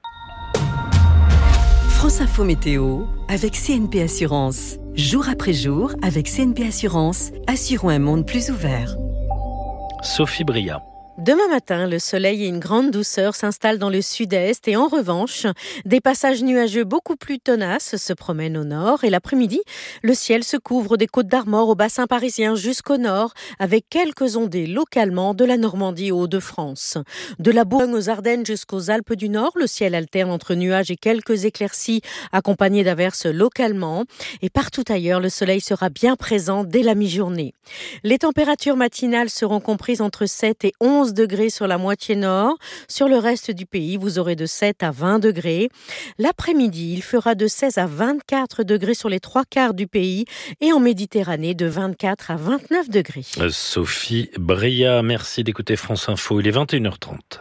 France Info Météo avec CNP Assurance. Jour après jour, avec CNP Assurance, assurons un monde plus ouvert.
Sophie Bria.
Demain matin, le soleil et une grande douceur s'installent dans le sud-est et en revanche, des passages nuageux beaucoup plus tenaces se promènent au nord et l'après-midi, le ciel se couvre des Côtes d'Armor au bassin parisien jusqu'au nord avec quelques ondées localement de la Normandie aux Hauts-de-France. De la Bourgogne aux Ardennes jusqu'aux Alpes du Nord, le ciel alterne entre nuages et quelques éclaircies accompagnés d'averses localement et partout ailleurs, le soleil sera bien présent dès la mi-journée. Les températures matinales seront comprises entre 7 et 11 degrés sur la moitié nord. Sur le reste du pays, vous aurez de 7 à 20 degrés. L'après-midi, il fera de 16 à 24 degrés sur les 3/4 du pays et en Méditerranée de 24 à 29 degrés.
Sophie Bria, merci d'écouter France Info. Il est 21h30.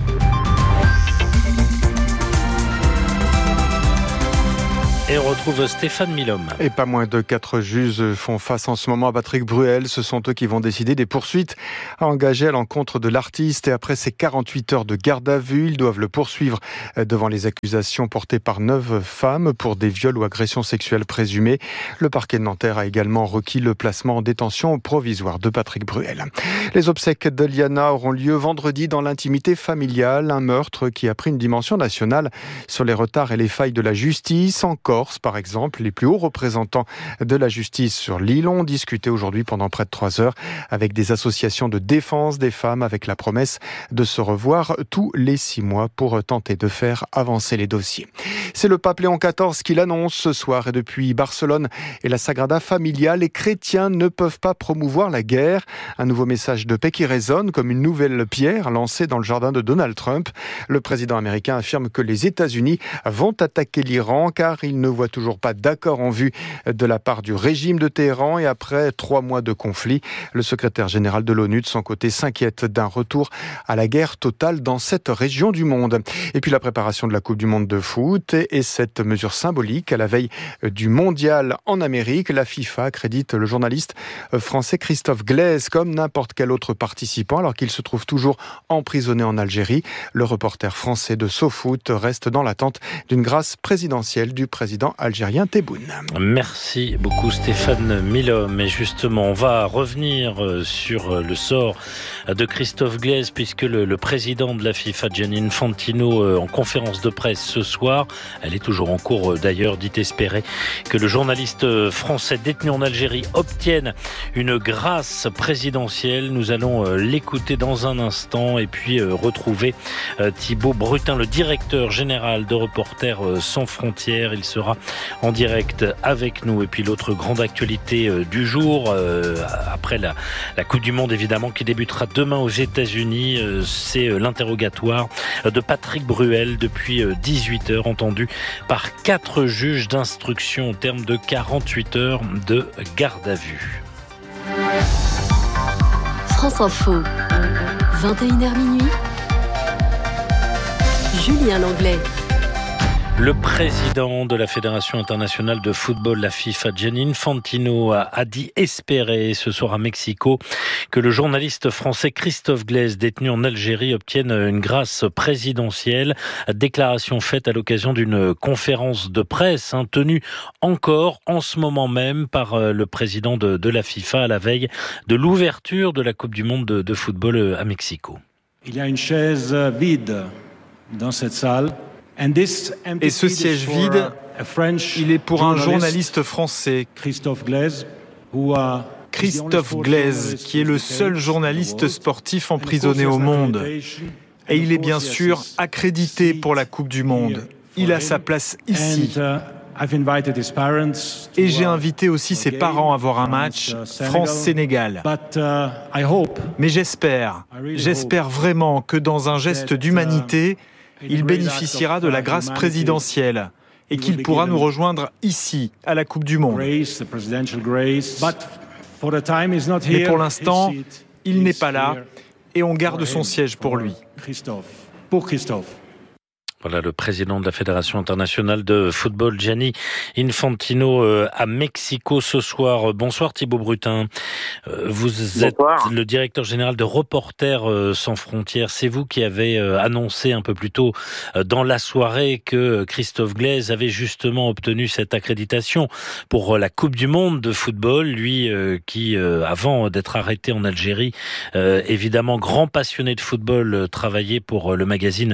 Et on retrouve Stéphane Milhomme.
Et pas moins de 4 juges font face en ce moment à Patrick Bruel. Ce sont eux qui vont décider des poursuites à engager à l'encontre de l'artiste. Et après ces 48 heures de garde à vue, ils doivent le poursuivre devant les accusations portées par 9 femmes pour des viols ou agressions sexuelles présumées. Le parquet de Nanterre a également requis le placement en détention provisoire de Patrick Bruel. Les obsèques de Liana auront lieu vendredi dans l'intimité familiale. Un meurtre qui a pris une dimension nationale sur les retards et les failles de la justice. Encore par exemple, les plus hauts représentants de la justice sur l'île ont discuté aujourd'hui pendant près de 3 heures avec des associations de défense des femmes avec la promesse de se revoir tous les 6 mois pour tenter de faire avancer les dossiers. C'est le pape Léon XIV qui l'annonce ce soir et depuis Barcelone et la Sagrada Familia, les chrétiens ne peuvent pas promouvoir la guerre. Un nouveau message de paix qui résonne comme une nouvelle pierre lancée dans le jardin de Donald Trump. Le président américain affirme que les États-Unis vont attaquer l'Iran car il ne voit toujours pas d'accord en vue de la part du régime de Téhéran et après 3 mois de conflit, le secrétaire général de l'ONU de son côté s'inquiète d'un retour à la guerre totale dans cette région du monde. Et puis la préparation de la Coupe du Monde de foot et cette mesure symbolique à la veille du mondial en Amérique, la FIFA crédite le journaliste français Christophe Glaise comme n'importe quel autre participant alors qu'il se trouve toujours emprisonné en Algérie. Le reporter français de SoFoot reste dans l'attente d'une grâce présidentielle du président algérien Tebboune.
Merci beaucoup Stéphane Milhomme. Et justement, on va revenir sur le sort de Christophe Glaise puisque le président de la FIFA, Gianni Infantino, en conférence de presse ce soir, elle est toujours en cours d'ailleurs, dit espérer que le journaliste français détenu en Algérie obtienne une grâce présidentielle. Nous allons l'écouter dans un instant et puis retrouver Thibaut Brutin, le directeur général de Reporters sans frontières. Il sera en direct avec nous. Et puis l'autre grande actualité du jour, après la Coupe du Monde évidemment qui débutera demain aux États-Unis, c'est l'interrogatoire de Patrick Bruel depuis 18h, entendu par 4 juges d'instruction au terme de 48 heures de garde à vue.
France Info, 21h minuit. Julien Langlais.
Le président de la Fédération internationale de football, la FIFA, Gianni Infantino, a dit espérer ce soir à Mexico que le journaliste français Christophe Glaise, détenu en Algérie, obtienne une grâce présidentielle. Déclaration faite à l'occasion d'une conférence de presse tenue encore en ce moment même par le président de la FIFA à la veille de l'ouverture de la Coupe du Monde de football à Mexico.
Il y a une chaise vide dans cette salle.
Et ce siège vide, il est pour un journaliste français, Christophe Glaise, qui est le seul journaliste sportif emprisonné au monde. Et il est bien sûr accrédité pour la Coupe du Monde. Il a sa place ici. Et j'ai invité aussi ses parents à voir un match France-Sénégal. Mais j'espère vraiment que dans un geste d'humanité, il bénéficiera de la grâce présidentielle et qu'il pourra nous rejoindre ici, à la Coupe du Monde. Mais pour l'instant, il n'est pas là et on garde son siège pour lui.
Voilà le président de la Fédération internationale de football, Gianni Infantino, à Mexico ce soir. Bonsoir Thibaut Brutin. Vous êtes le directeur général de Reporters sans frontières. C'est vous qui avez annoncé un peu plus tôt dans la soirée que Christophe Glaise avait justement obtenu cette accréditation pour la Coupe du Monde de football. Lui qui, avant d'être arrêté en Algérie, évidemment grand passionné de football, travaillait pour le magazine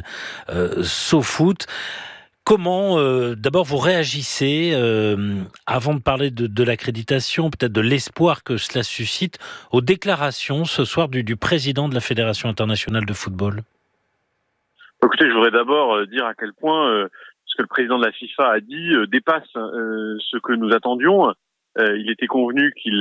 Foot. Comment, d'abord, vous réagissez, avant de parler de l'accréditation, peut-être de l'espoir que cela suscite, aux déclarations ce soir du président de la Fédération internationale de football?
Écoutez, je voudrais d'abord dire à quel point ce que le président de la FIFA a dit dépasse ce que nous attendions. Il était convenu qu'il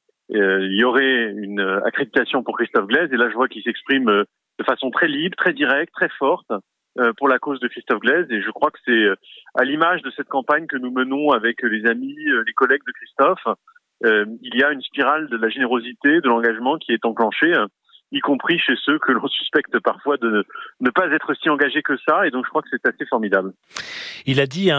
y aurait une accréditation pour Christophe Glaise, et là je vois qu'il s'exprime de façon très libre, très directe, très forte, pour la cause de Christophe Glaise, et je crois que c'est à l'image de cette campagne que nous menons avec les amis, les collègues de Christophe. Il y a une spirale de la générosité, de l'engagement qui est enclenchée, y compris chez ceux que l'on suspecte parfois de ne pas être si engagés que ça, et donc je crois que c'est assez formidable.
Il a dit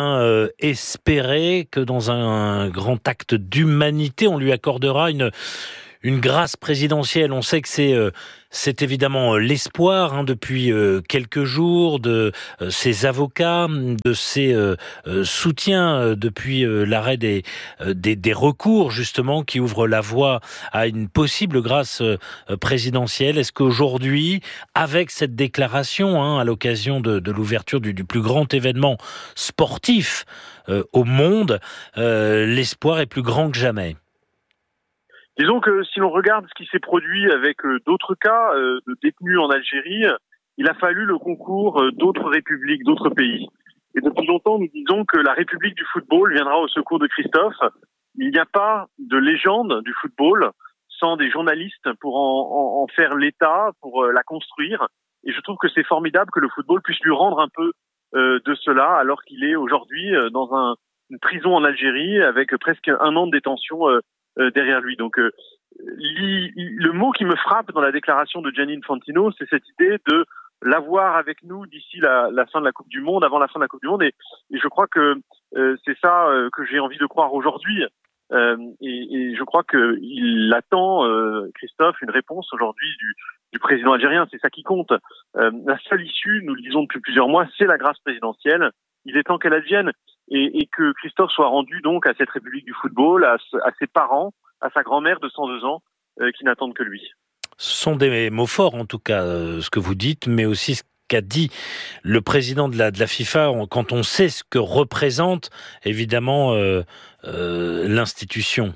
espérer que dans un grand acte d'humanité, on lui accordera une grâce présidentielle. On sait que c'est évidemment l'espoir depuis quelques jours de ses avocats, de ses soutiens depuis l'arrêt des recours justement qui ouvrent la voie à une possible grâce présidentielle. Est-ce qu'aujourd'hui, avec cette déclaration à l'occasion de l'ouverture du plus grand événement sportif au monde, l'espoir est plus grand que jamais?
Disons que si l'on regarde ce qui s'est produit avec d'autres cas de détenus en Algérie, il a fallu le concours d'autres républiques, d'autres pays. Et depuis longtemps, nous disons que la République du football viendra au secours de Christophe. Il n'y a pas de légende du football sans des journalistes pour en faire l'état, pour la construire. Et je trouve que c'est formidable que le football puisse lui rendre un peu de cela, alors qu'il est aujourd'hui dans une prison en Algérie avec presque 1 an de détention derrière lui. Donc le mot qui me frappe dans la déclaration de Gianni Infantino, c'est cette idée de l'avoir avec nous d'ici la fin de la Coupe du Monde, avant la fin de la Coupe du Monde, et je crois que c'est ça que j'ai envie de croire aujourd'hui, et je crois que il attend, Christophe, une réponse aujourd'hui du président algérien. C'est ça qui compte. La seule issue, nous le disons depuis plusieurs mois, c'est la grâce présidentielle. Il est temps qu'elle advienne, et que Christophe soit rendu donc à cette République du football, à ses parents, à sa grand-mère de 102 ans, qui n'attendent que lui.
Ce sont des mots forts, en tout cas, ce que vous dites, mais aussi ce qu'a dit le président de la FIFA, quand on sait ce que représente, évidemment, l'institution.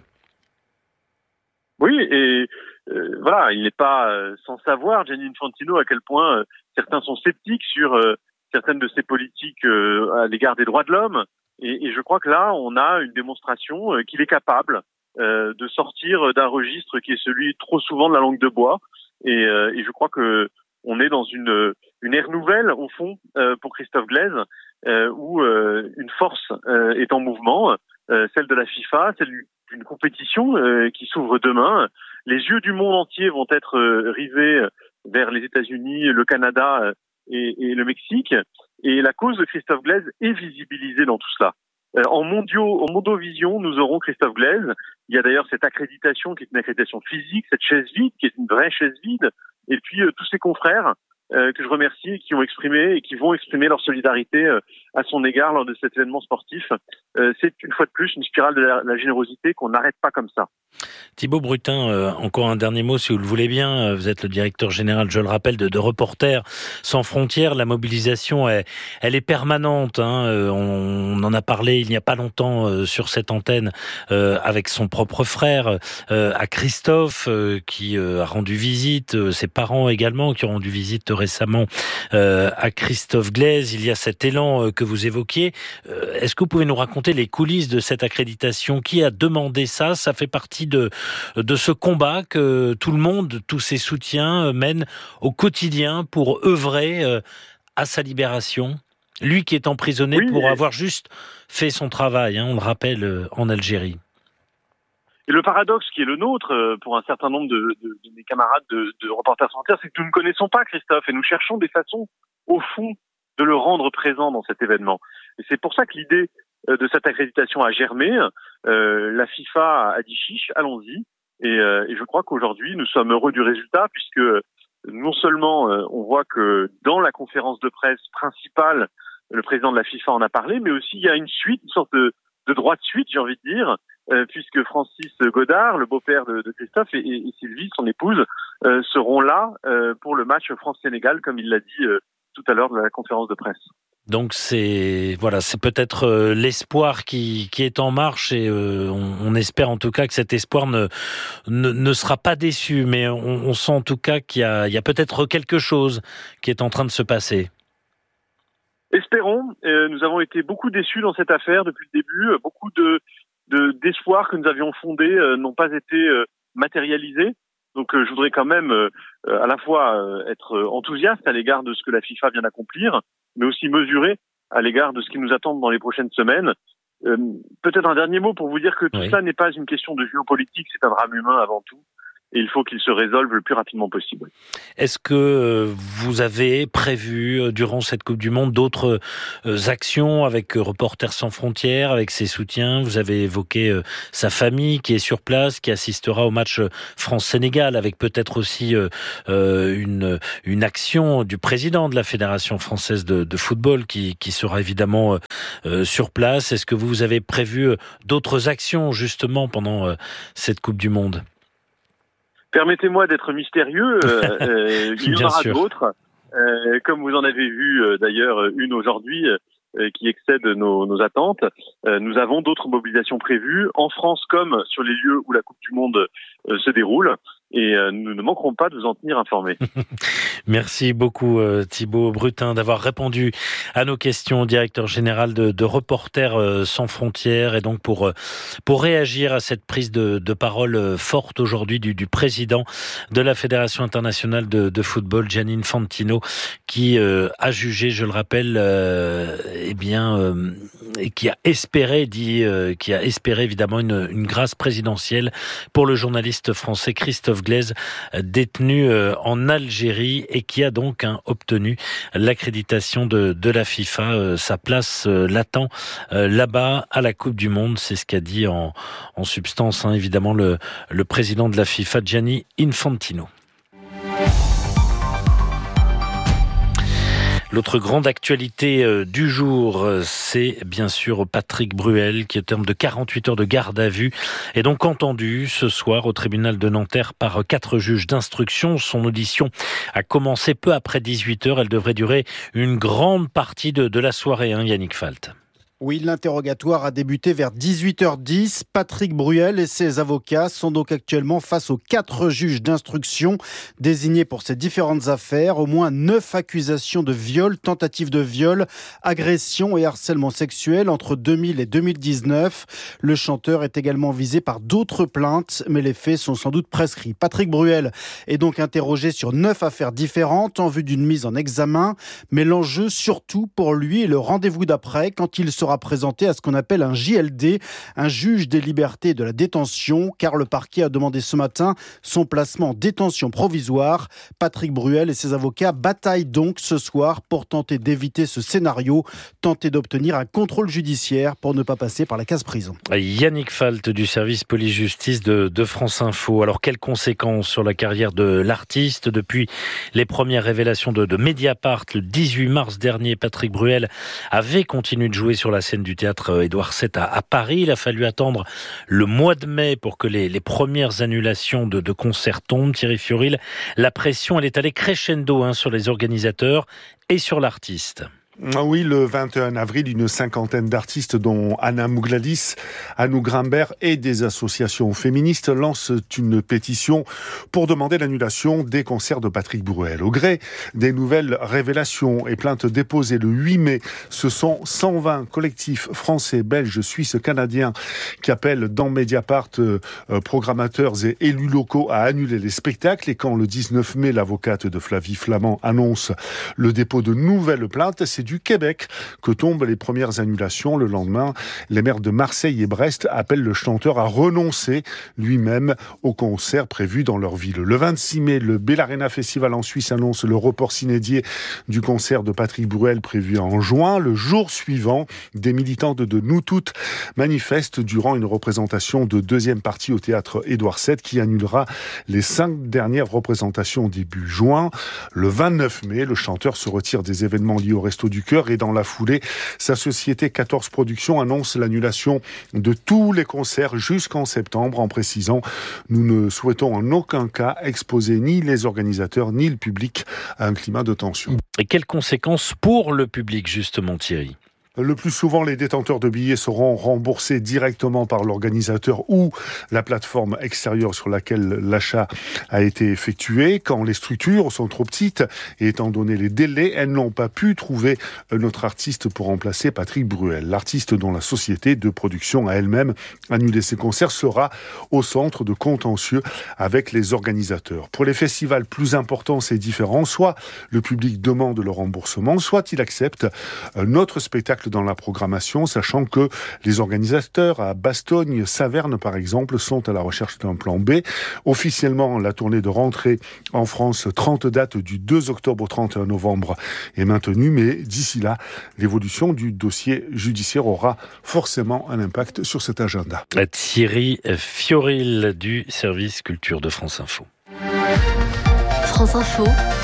Oui, et voilà, il n'est pas sans savoir, Gianni Infantino, à quel point certains sont sceptiques sur certaines de ses politiques à l'égard des droits de l'homme. Et je crois que là, on a une démonstration qu'il est capable de sortir d'un registre qui est celui trop souvent de la langue de bois. Et je crois que on est dans une ère nouvelle, au fond, pour Christophe Glaise, où une force est en mouvement, celle de la FIFA, celle d'une compétition qui s'ouvre demain. Les yeux du monde entier vont être rivés vers les États-Unis, le Canada et le Mexique. Et la cause de Christophe Glaise est visibilisée dans tout cela. En Mondovision, nous aurons Christophe Glaise. Il y a d'ailleurs cette accréditation qui est une accréditation physique, cette chaise vide qui est une vraie chaise vide. Et puis tous ses confrères que je remercie et qui ont exprimé et qui vont exprimer leur solidarité à son égard lors de cet événement sportif. C'est une fois de plus une spirale de la générosité qu'on n'arrête pas comme ça.
Thibaut Brutin, encore un dernier mot si vous le voulez bien. Vous êtes le directeur général, je le rappelle, de Reporters sans frontières. La mobilisation, elle est permanente. On en a parlé il n'y a pas longtemps sur cette antenne avec son propre frère, à Christophe, qui a rendu visite, ses parents également qui ont rendu visite récemment à Christophe Glaise. Il y a cet élan que vous évoquiez. Est-ce que vous pouvez nous raconter les coulisses de cette accréditation? Qui a demandé ça? Ça fait partie de ce combat que tout le monde, tous ses soutiens mènent au quotidien pour œuvrer à sa libération. Lui qui est emprisonné pour avoir juste fait son travail, on le rappelle, en Algérie.
Et le paradoxe qui est le nôtre, pour un certain nombre de mes camarades de Reporters sans frontières, c'est que nous ne connaissons pas Christophe et nous cherchons des façons, au fond, de le rendre présent dans cet événement. Et c'est pour ça que l'idée de cette accréditation a germé. La FIFA a dit chiche, allons-y. Et je crois qu'aujourd'hui, nous sommes heureux du résultat, puisque non seulement on voit que dans la conférence de presse principale, le président de la FIFA en a parlé, mais aussi il y a une suite, une sorte de droit de suite, j'ai envie de dire, puisque Francis Godard, le beau-père de Christophe, et Sylvie, son épouse, seront là pour le match France-Sénégal, comme il l'a dit tout à l'heure de la conférence de presse.
Donc c'est peut-être l'espoir qui est en marche, et on espère en tout cas que cet espoir ne sera pas déçu, mais on sent en tout cas qu'il y a peut-être quelque chose qui est en train de se passer.
Espérons. Nous avons été beaucoup déçus dans cette affaire depuis le début. Beaucoup d'espoirs que nous avions fondés n'ont pas été matérialisés. Donc je voudrais quand même à la fois être enthousiaste à l'égard de ce que la FIFA vient d'accomplir, mais aussi mesuré à l'égard de ce qui nous attend dans les prochaines semaines. Peut-être un dernier mot pour vous dire que tout ça n'est pas une question de géopolitique, c'est un drame humain avant tout. Et il faut qu'il se résolve le plus rapidement possible.
Est-ce que vous avez prévu, durant cette Coupe du Monde, d'autres actions avec Reporters sans frontières, avec ses soutiens? Vous avez évoqué sa famille qui est sur place, qui assistera au match France-Sénégal, avec peut-être aussi une action du président de la Fédération française de football qui sera évidemment sur place. Est-ce que vous avez prévu d'autres actions, justement, pendant cette Coupe du Monde?
Permettez-moi d'être mystérieux, il y en aura d'autres, comme vous en avez vu d'ailleurs une aujourd'hui qui excède nos attentes. Nous avons d'autres mobilisations prévues, en France comme sur les lieux où la Coupe du Monde se déroule. Et nous ne manquerons pas de vous en tenir informés.
Merci beaucoup Thibaut Brutin d'avoir répondu à nos questions, directeur général de Reporters sans frontières, et donc pour réagir à cette prise de parole forte aujourd'hui du président de la Fédération internationale de football, Gianni Infantino, qui a jugé, je le rappelle, et qui a espéré évidemment une grâce présidentielle pour le journaliste français Christophe Glaise, détenu en Algérie, et qui a donc obtenu l'accréditation de la FIFA. Sa place l'attend là-bas à la Coupe du Monde. C'est ce qu'a dit en substance, évidemment, le président de la FIFA, Gianni Infantino. L'autre grande actualité du jour, c'est bien sûr Patrick Bruel, qui, au terme de 48 heures de garde à vue, est donc entendu ce soir au tribunal de Nanterre par 4 juges d'instruction. Son audition a commencé peu après 18 heures. Elle devrait durer une grande partie de la soirée, Yannick Falt.
Oui, l'interrogatoire a débuté vers 18h10. Patrick Bruel et ses avocats sont donc actuellement face aux 4 juges d'instruction désignés pour ces différentes affaires. Au moins 9 accusations de viol, tentative de viol, agression et harcèlement sexuel entre 2000 et 2019. Le chanteur est également visé par d'autres plaintes, mais les faits sont sans doute prescrits. Patrick Bruel est donc interrogé sur 9 affaires différentes en vue d'une mise en examen. Mais l'enjeu surtout pour lui est le rendez-vous d'après, quand il sera présenté à ce qu'on appelle un JLD, un juge des libertés et de la détention, car le parquet a demandé ce matin son placement en détention provisoire. Patrick Bruel et ses avocats bataillent donc ce soir pour tenter d'éviter ce scénario, tenter d'obtenir un contrôle judiciaire pour ne pas passer par la case prison.
Yannick Falt du service police-justice de France Info. Alors, quelles conséquences sur la carrière de l'artiste? Depuis les premières révélations de Mediapart le 18 mars dernier, Patrick Bruel avait continué de jouer sur la scène du théâtre Édouard VII à Paris. Il a fallu attendre le mois de mai pour que les premières annulations de concerts tombent. Thierry Fiorilde, la pression, elle est allée crescendo sur les organisateurs et sur l'artiste.
Oui, le 21 avril, une cinquantaine d'artistes, dont Anna Mougladis, Anou Grimbert et des associations féministes, lancent une pétition pour demander l'annulation des concerts de Patrick Bruel. Au gré des nouvelles révélations et plaintes déposées le 8 mai, ce sont 120 collectifs français, belges, suisses, canadiens qui appellent dans Mediapart programmateurs et élus locaux à annuler les spectacles. Et quand le 19 mai, l'avocate de Flavie Flament annonce le dépôt de nouvelles plaintes, c'est du Québec que tombent les premières annulations. Le lendemain, les maires de Marseille et Brest appellent le chanteur à renoncer lui-même au concert prévu dans leur ville. Le 26 mai, le Bellarena Festival en Suisse annonce le report sine-die du concert de Patrick Bruel prévu en juin. Le jour suivant, des militantes de Nous Toutes manifestent durant une représentation de deuxième partie au théâtre Édouard VII qui annulera les 5 dernières représentations début juin. Le 29 mai, le chanteur se retire des événements liés au Resto du Cœur et dans la foulée, sa société 14 Productions annonce l'annulation de tous les concerts jusqu'en septembre en précisant « Nous ne souhaitons en aucun cas exposer ni les organisateurs ni le public à un climat de tension ».
Et quelles conséquences pour le public justement, Thierry ?
Le plus souvent, les détenteurs de billets seront remboursés directement par l'organisateur ou la plateforme extérieure sur laquelle l'achat a été effectué. Quand les structures sont trop petites et étant donné les délais, elles n'ont pas pu trouver notre artiste pour remplacer Patrick Bruel. L'artiste dont la société de production a elle-même annulé ses concerts sera au centre de contentieux avec les organisateurs. Pour les festivals plus importants, c'est différent. Soit le public demande le remboursement, soit il accepte notre spectacle dans la programmation, sachant que les organisateurs à Bastogne, Saverne par exemple, sont à la recherche d'un plan B. Officiellement, la tournée de rentrée en France, 30 dates du 2 octobre au 31 novembre est maintenue, mais d'ici là, l'évolution du dossier judiciaire aura forcément un impact sur cet agenda.
Thierry Fioril du service culture de France Info.
France Info,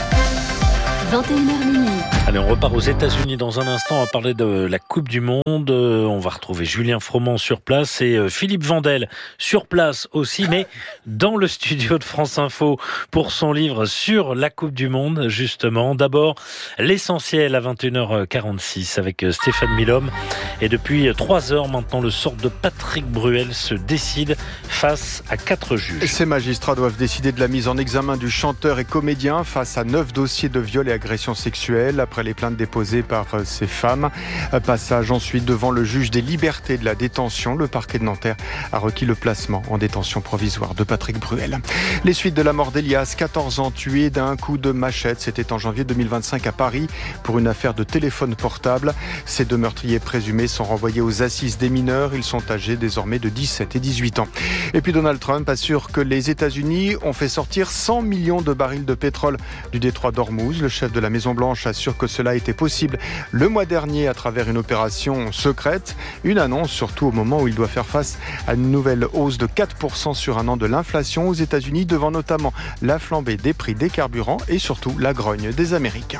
21h minuit.
Allez, on repart aux États-Unis dans un instant. On va parler de la Coupe du Monde. On va retrouver Julien Froment sur place et Philippe Vandel sur place aussi, mais dans le studio de France Info pour son livre sur la Coupe du Monde, justement. D'abord, l'essentiel à 21h46 avec Stéphane Milhomme. Et depuis 3 heures maintenant, le sort de Patrick Bruel se décide face à 4 juges.
Ces magistrats doivent décider de la mise en examen du chanteur et comédien face à 9 dossiers de viol et agression sexuelle. Après les plaintes déposées par ces femmes. Passage ensuite devant le juge des libertés de la détention. Le parquet de Nanterre a requis le placement en détention provisoire de Patrick Bruel. Les suites de la mort d'Elias, 14 ans, tué d'un coup de machette. C'était en janvier 2025 à Paris pour une affaire de téléphone portable. Ces 2 meurtriers présumés sont renvoyés aux assises des mineurs. Ils sont âgés désormais de 17 et 18 ans. Et puis Donald Trump assure que les États-Unis ont fait sortir 100 millions de barils de pétrole du détroit d'Ormuz. Le chef de la Maison-Blanche assure que cela a été possible le mois dernier à travers une opération secrète. Une annonce surtout au moment où il doit faire face à une nouvelle hausse de 4% sur un an de l'inflation aux États-Unis, devant notamment la flambée des prix des carburants et surtout la grogne des Américains.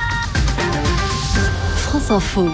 France Info.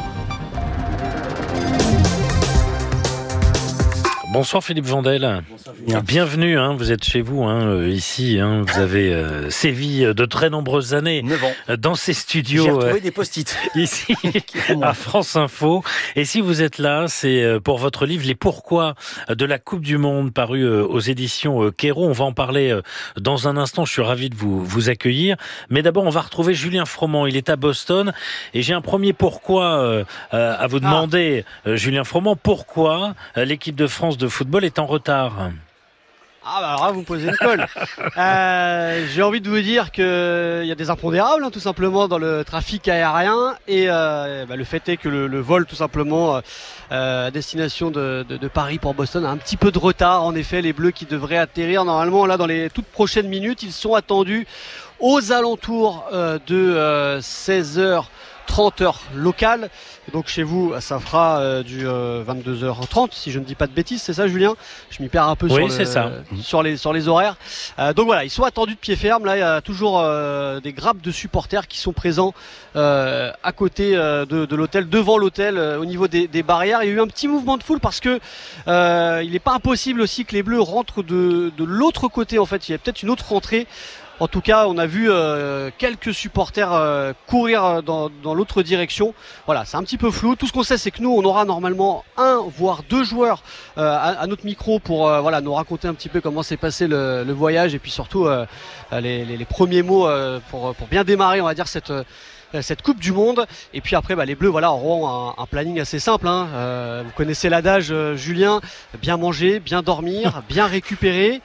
Bonsoir Philippe Vandel. Bonsoir, bienvenue, vous êtes chez vous, ici. Vous avez sévi de très nombreuses années
9 ans.
Dans ces studios.
J'ai retrouvé des post-it.
Ici, à France Info. Et si vous êtes là, c'est pour votre livre « Les pourquoi de la Coupe du Monde » paru aux éditions Kéro. On va en parler dans un instant. Je suis ravi de vous accueillir. Mais d'abord, on va retrouver Julien Froment. Il est à Boston. Et j'ai un premier pourquoi à vous demander, Julien Froment. Pourquoi l'équipe de France de football est en retard?
Alors là, vous me posez une colle. J'ai envie de vous dire qu'il y a des impondérables, tout simplement, dans le trafic aérien. Et le fait est que le vol, tout simplement, à destination de Paris pour Boston a un petit peu de retard. En effet, les Bleus qui devraient atterrir normalement là dans les toutes prochaines minutes, ils sont attendus aux alentours de 16h30 heure locale. Donc chez vous, ça fera du 22h30, si je ne dis pas de bêtises, c'est ça Julien? Je m'y perds un peu sur les horaires. Donc voilà, ils sont attendus de pied ferme. Là, il y a toujours des grappes de supporters qui sont présents à côté de l'hôtel, devant l'hôtel, au niveau des barrières. Il y a eu un petit mouvement de foule parce que il n'est pas impossible aussi que les Bleus rentrent de l'autre côté. En fait, il y a peut-être une autre rentrée. En tout cas, on a vu quelques supporters courir dans l'autre direction. Voilà, c'est un petit peu flou. Tout ce qu'on sait, c'est que nous, on aura normalement 1 voire 2 joueurs à notre micro pour nous raconter un petit peu comment s'est passé le voyage et puis surtout les premiers mots pour bien démarrer, on va dire, cette Coupe du Monde. Et puis après, les Bleus auront un planning assez simple. Vous connaissez l'adage, Julien, bien manger, bien dormir, bien récupérer.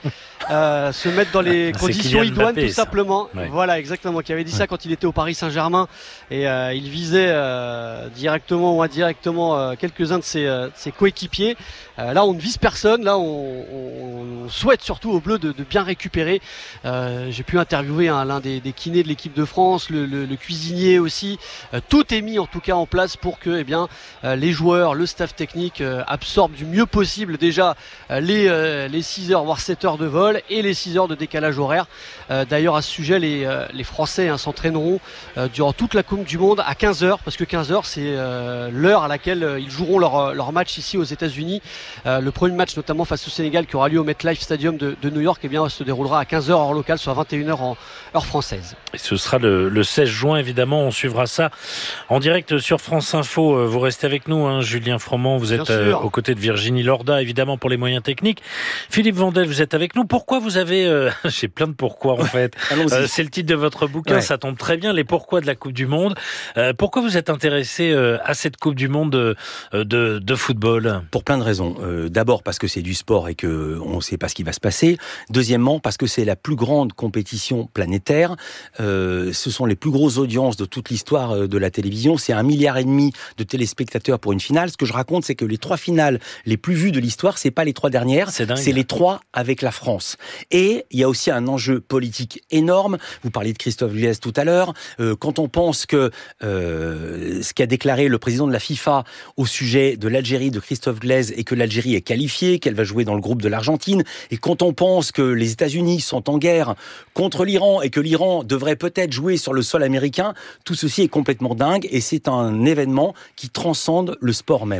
se mettre dans les conditions idoines tout simplement.
Ouais.
Voilà, exactement. Qui avait dit ça quand il était au Paris Saint-Germain et il visait directement ou indirectement quelques-uns de ses coéquipiers. Là, on ne vise personne. Là, on souhaite surtout aux Bleus de bien récupérer. J'ai pu interviewer l'un des kinés de l'équipe de France, le cuisinier aussi. Tout est mis en tout cas en place pour que les joueurs, le staff technique absorbent du mieux possible déjà les 6 heures voire 7 heures de vol et les 6 heures de décalage horaire. D'ailleurs à ce sujet les Français s'entraîneront durant toute la Coupe du Monde à 15h parce que 15h c'est l'heure à laquelle ils joueront leur match ici aux États-Unis. Le premier match notamment face au Sénégal qui aura lieu au MetLife Stadium de New York se déroulera à 15h heure locale, soit 21h en heure française.
Et ce sera le 16 juin évidemment, on suivra ça en direct sur France Info. Vous restez avec nous, Julien Froment, vous êtes aux côtés de Virginie Lorda évidemment pour les moyens techniques. Philippe Vandel, vous êtes avec nous. Pourquoi vous avez... j'ai plein de pourquoi en fait. C'est le titre de votre bouquin, ça tombe très bien, les pourquoi de la Coupe du Monde. Pourquoi vous êtes intéressé à cette Coupe du Monde de football ?
Pour plein de raisons. D'abord parce que c'est du sport et que on ne sait pas ce qui va se passer. Deuxièmement parce que c'est la plus grande compétition planétaire. Ce sont les plus grosses audiences de toute l'histoire de la télévision. C'est 1,5 milliard de téléspectateurs pour une finale. Ce que je raconte, c'est que les 3 finales les plus vues de l'histoire, c'est pas les 3 dernières, c'est les 3 avec la France. Et il y a aussi un enjeu politique énorme. Vous parliez de Christophe Glaise tout à l'heure. Quand on pense que ce qu'a déclaré le président de la FIFA au sujet de l'Algérie de Christophe Glaise et que l'Algérie est qualifiée, qu'elle va jouer dans le groupe de l'Argentine, et quand on pense que les États-Unis sont en guerre contre l'Iran et que l'Iran devrait peut-être jouer sur le sol américain, tout ceci est complètement dingue et c'est un événement qui transcende le sport même.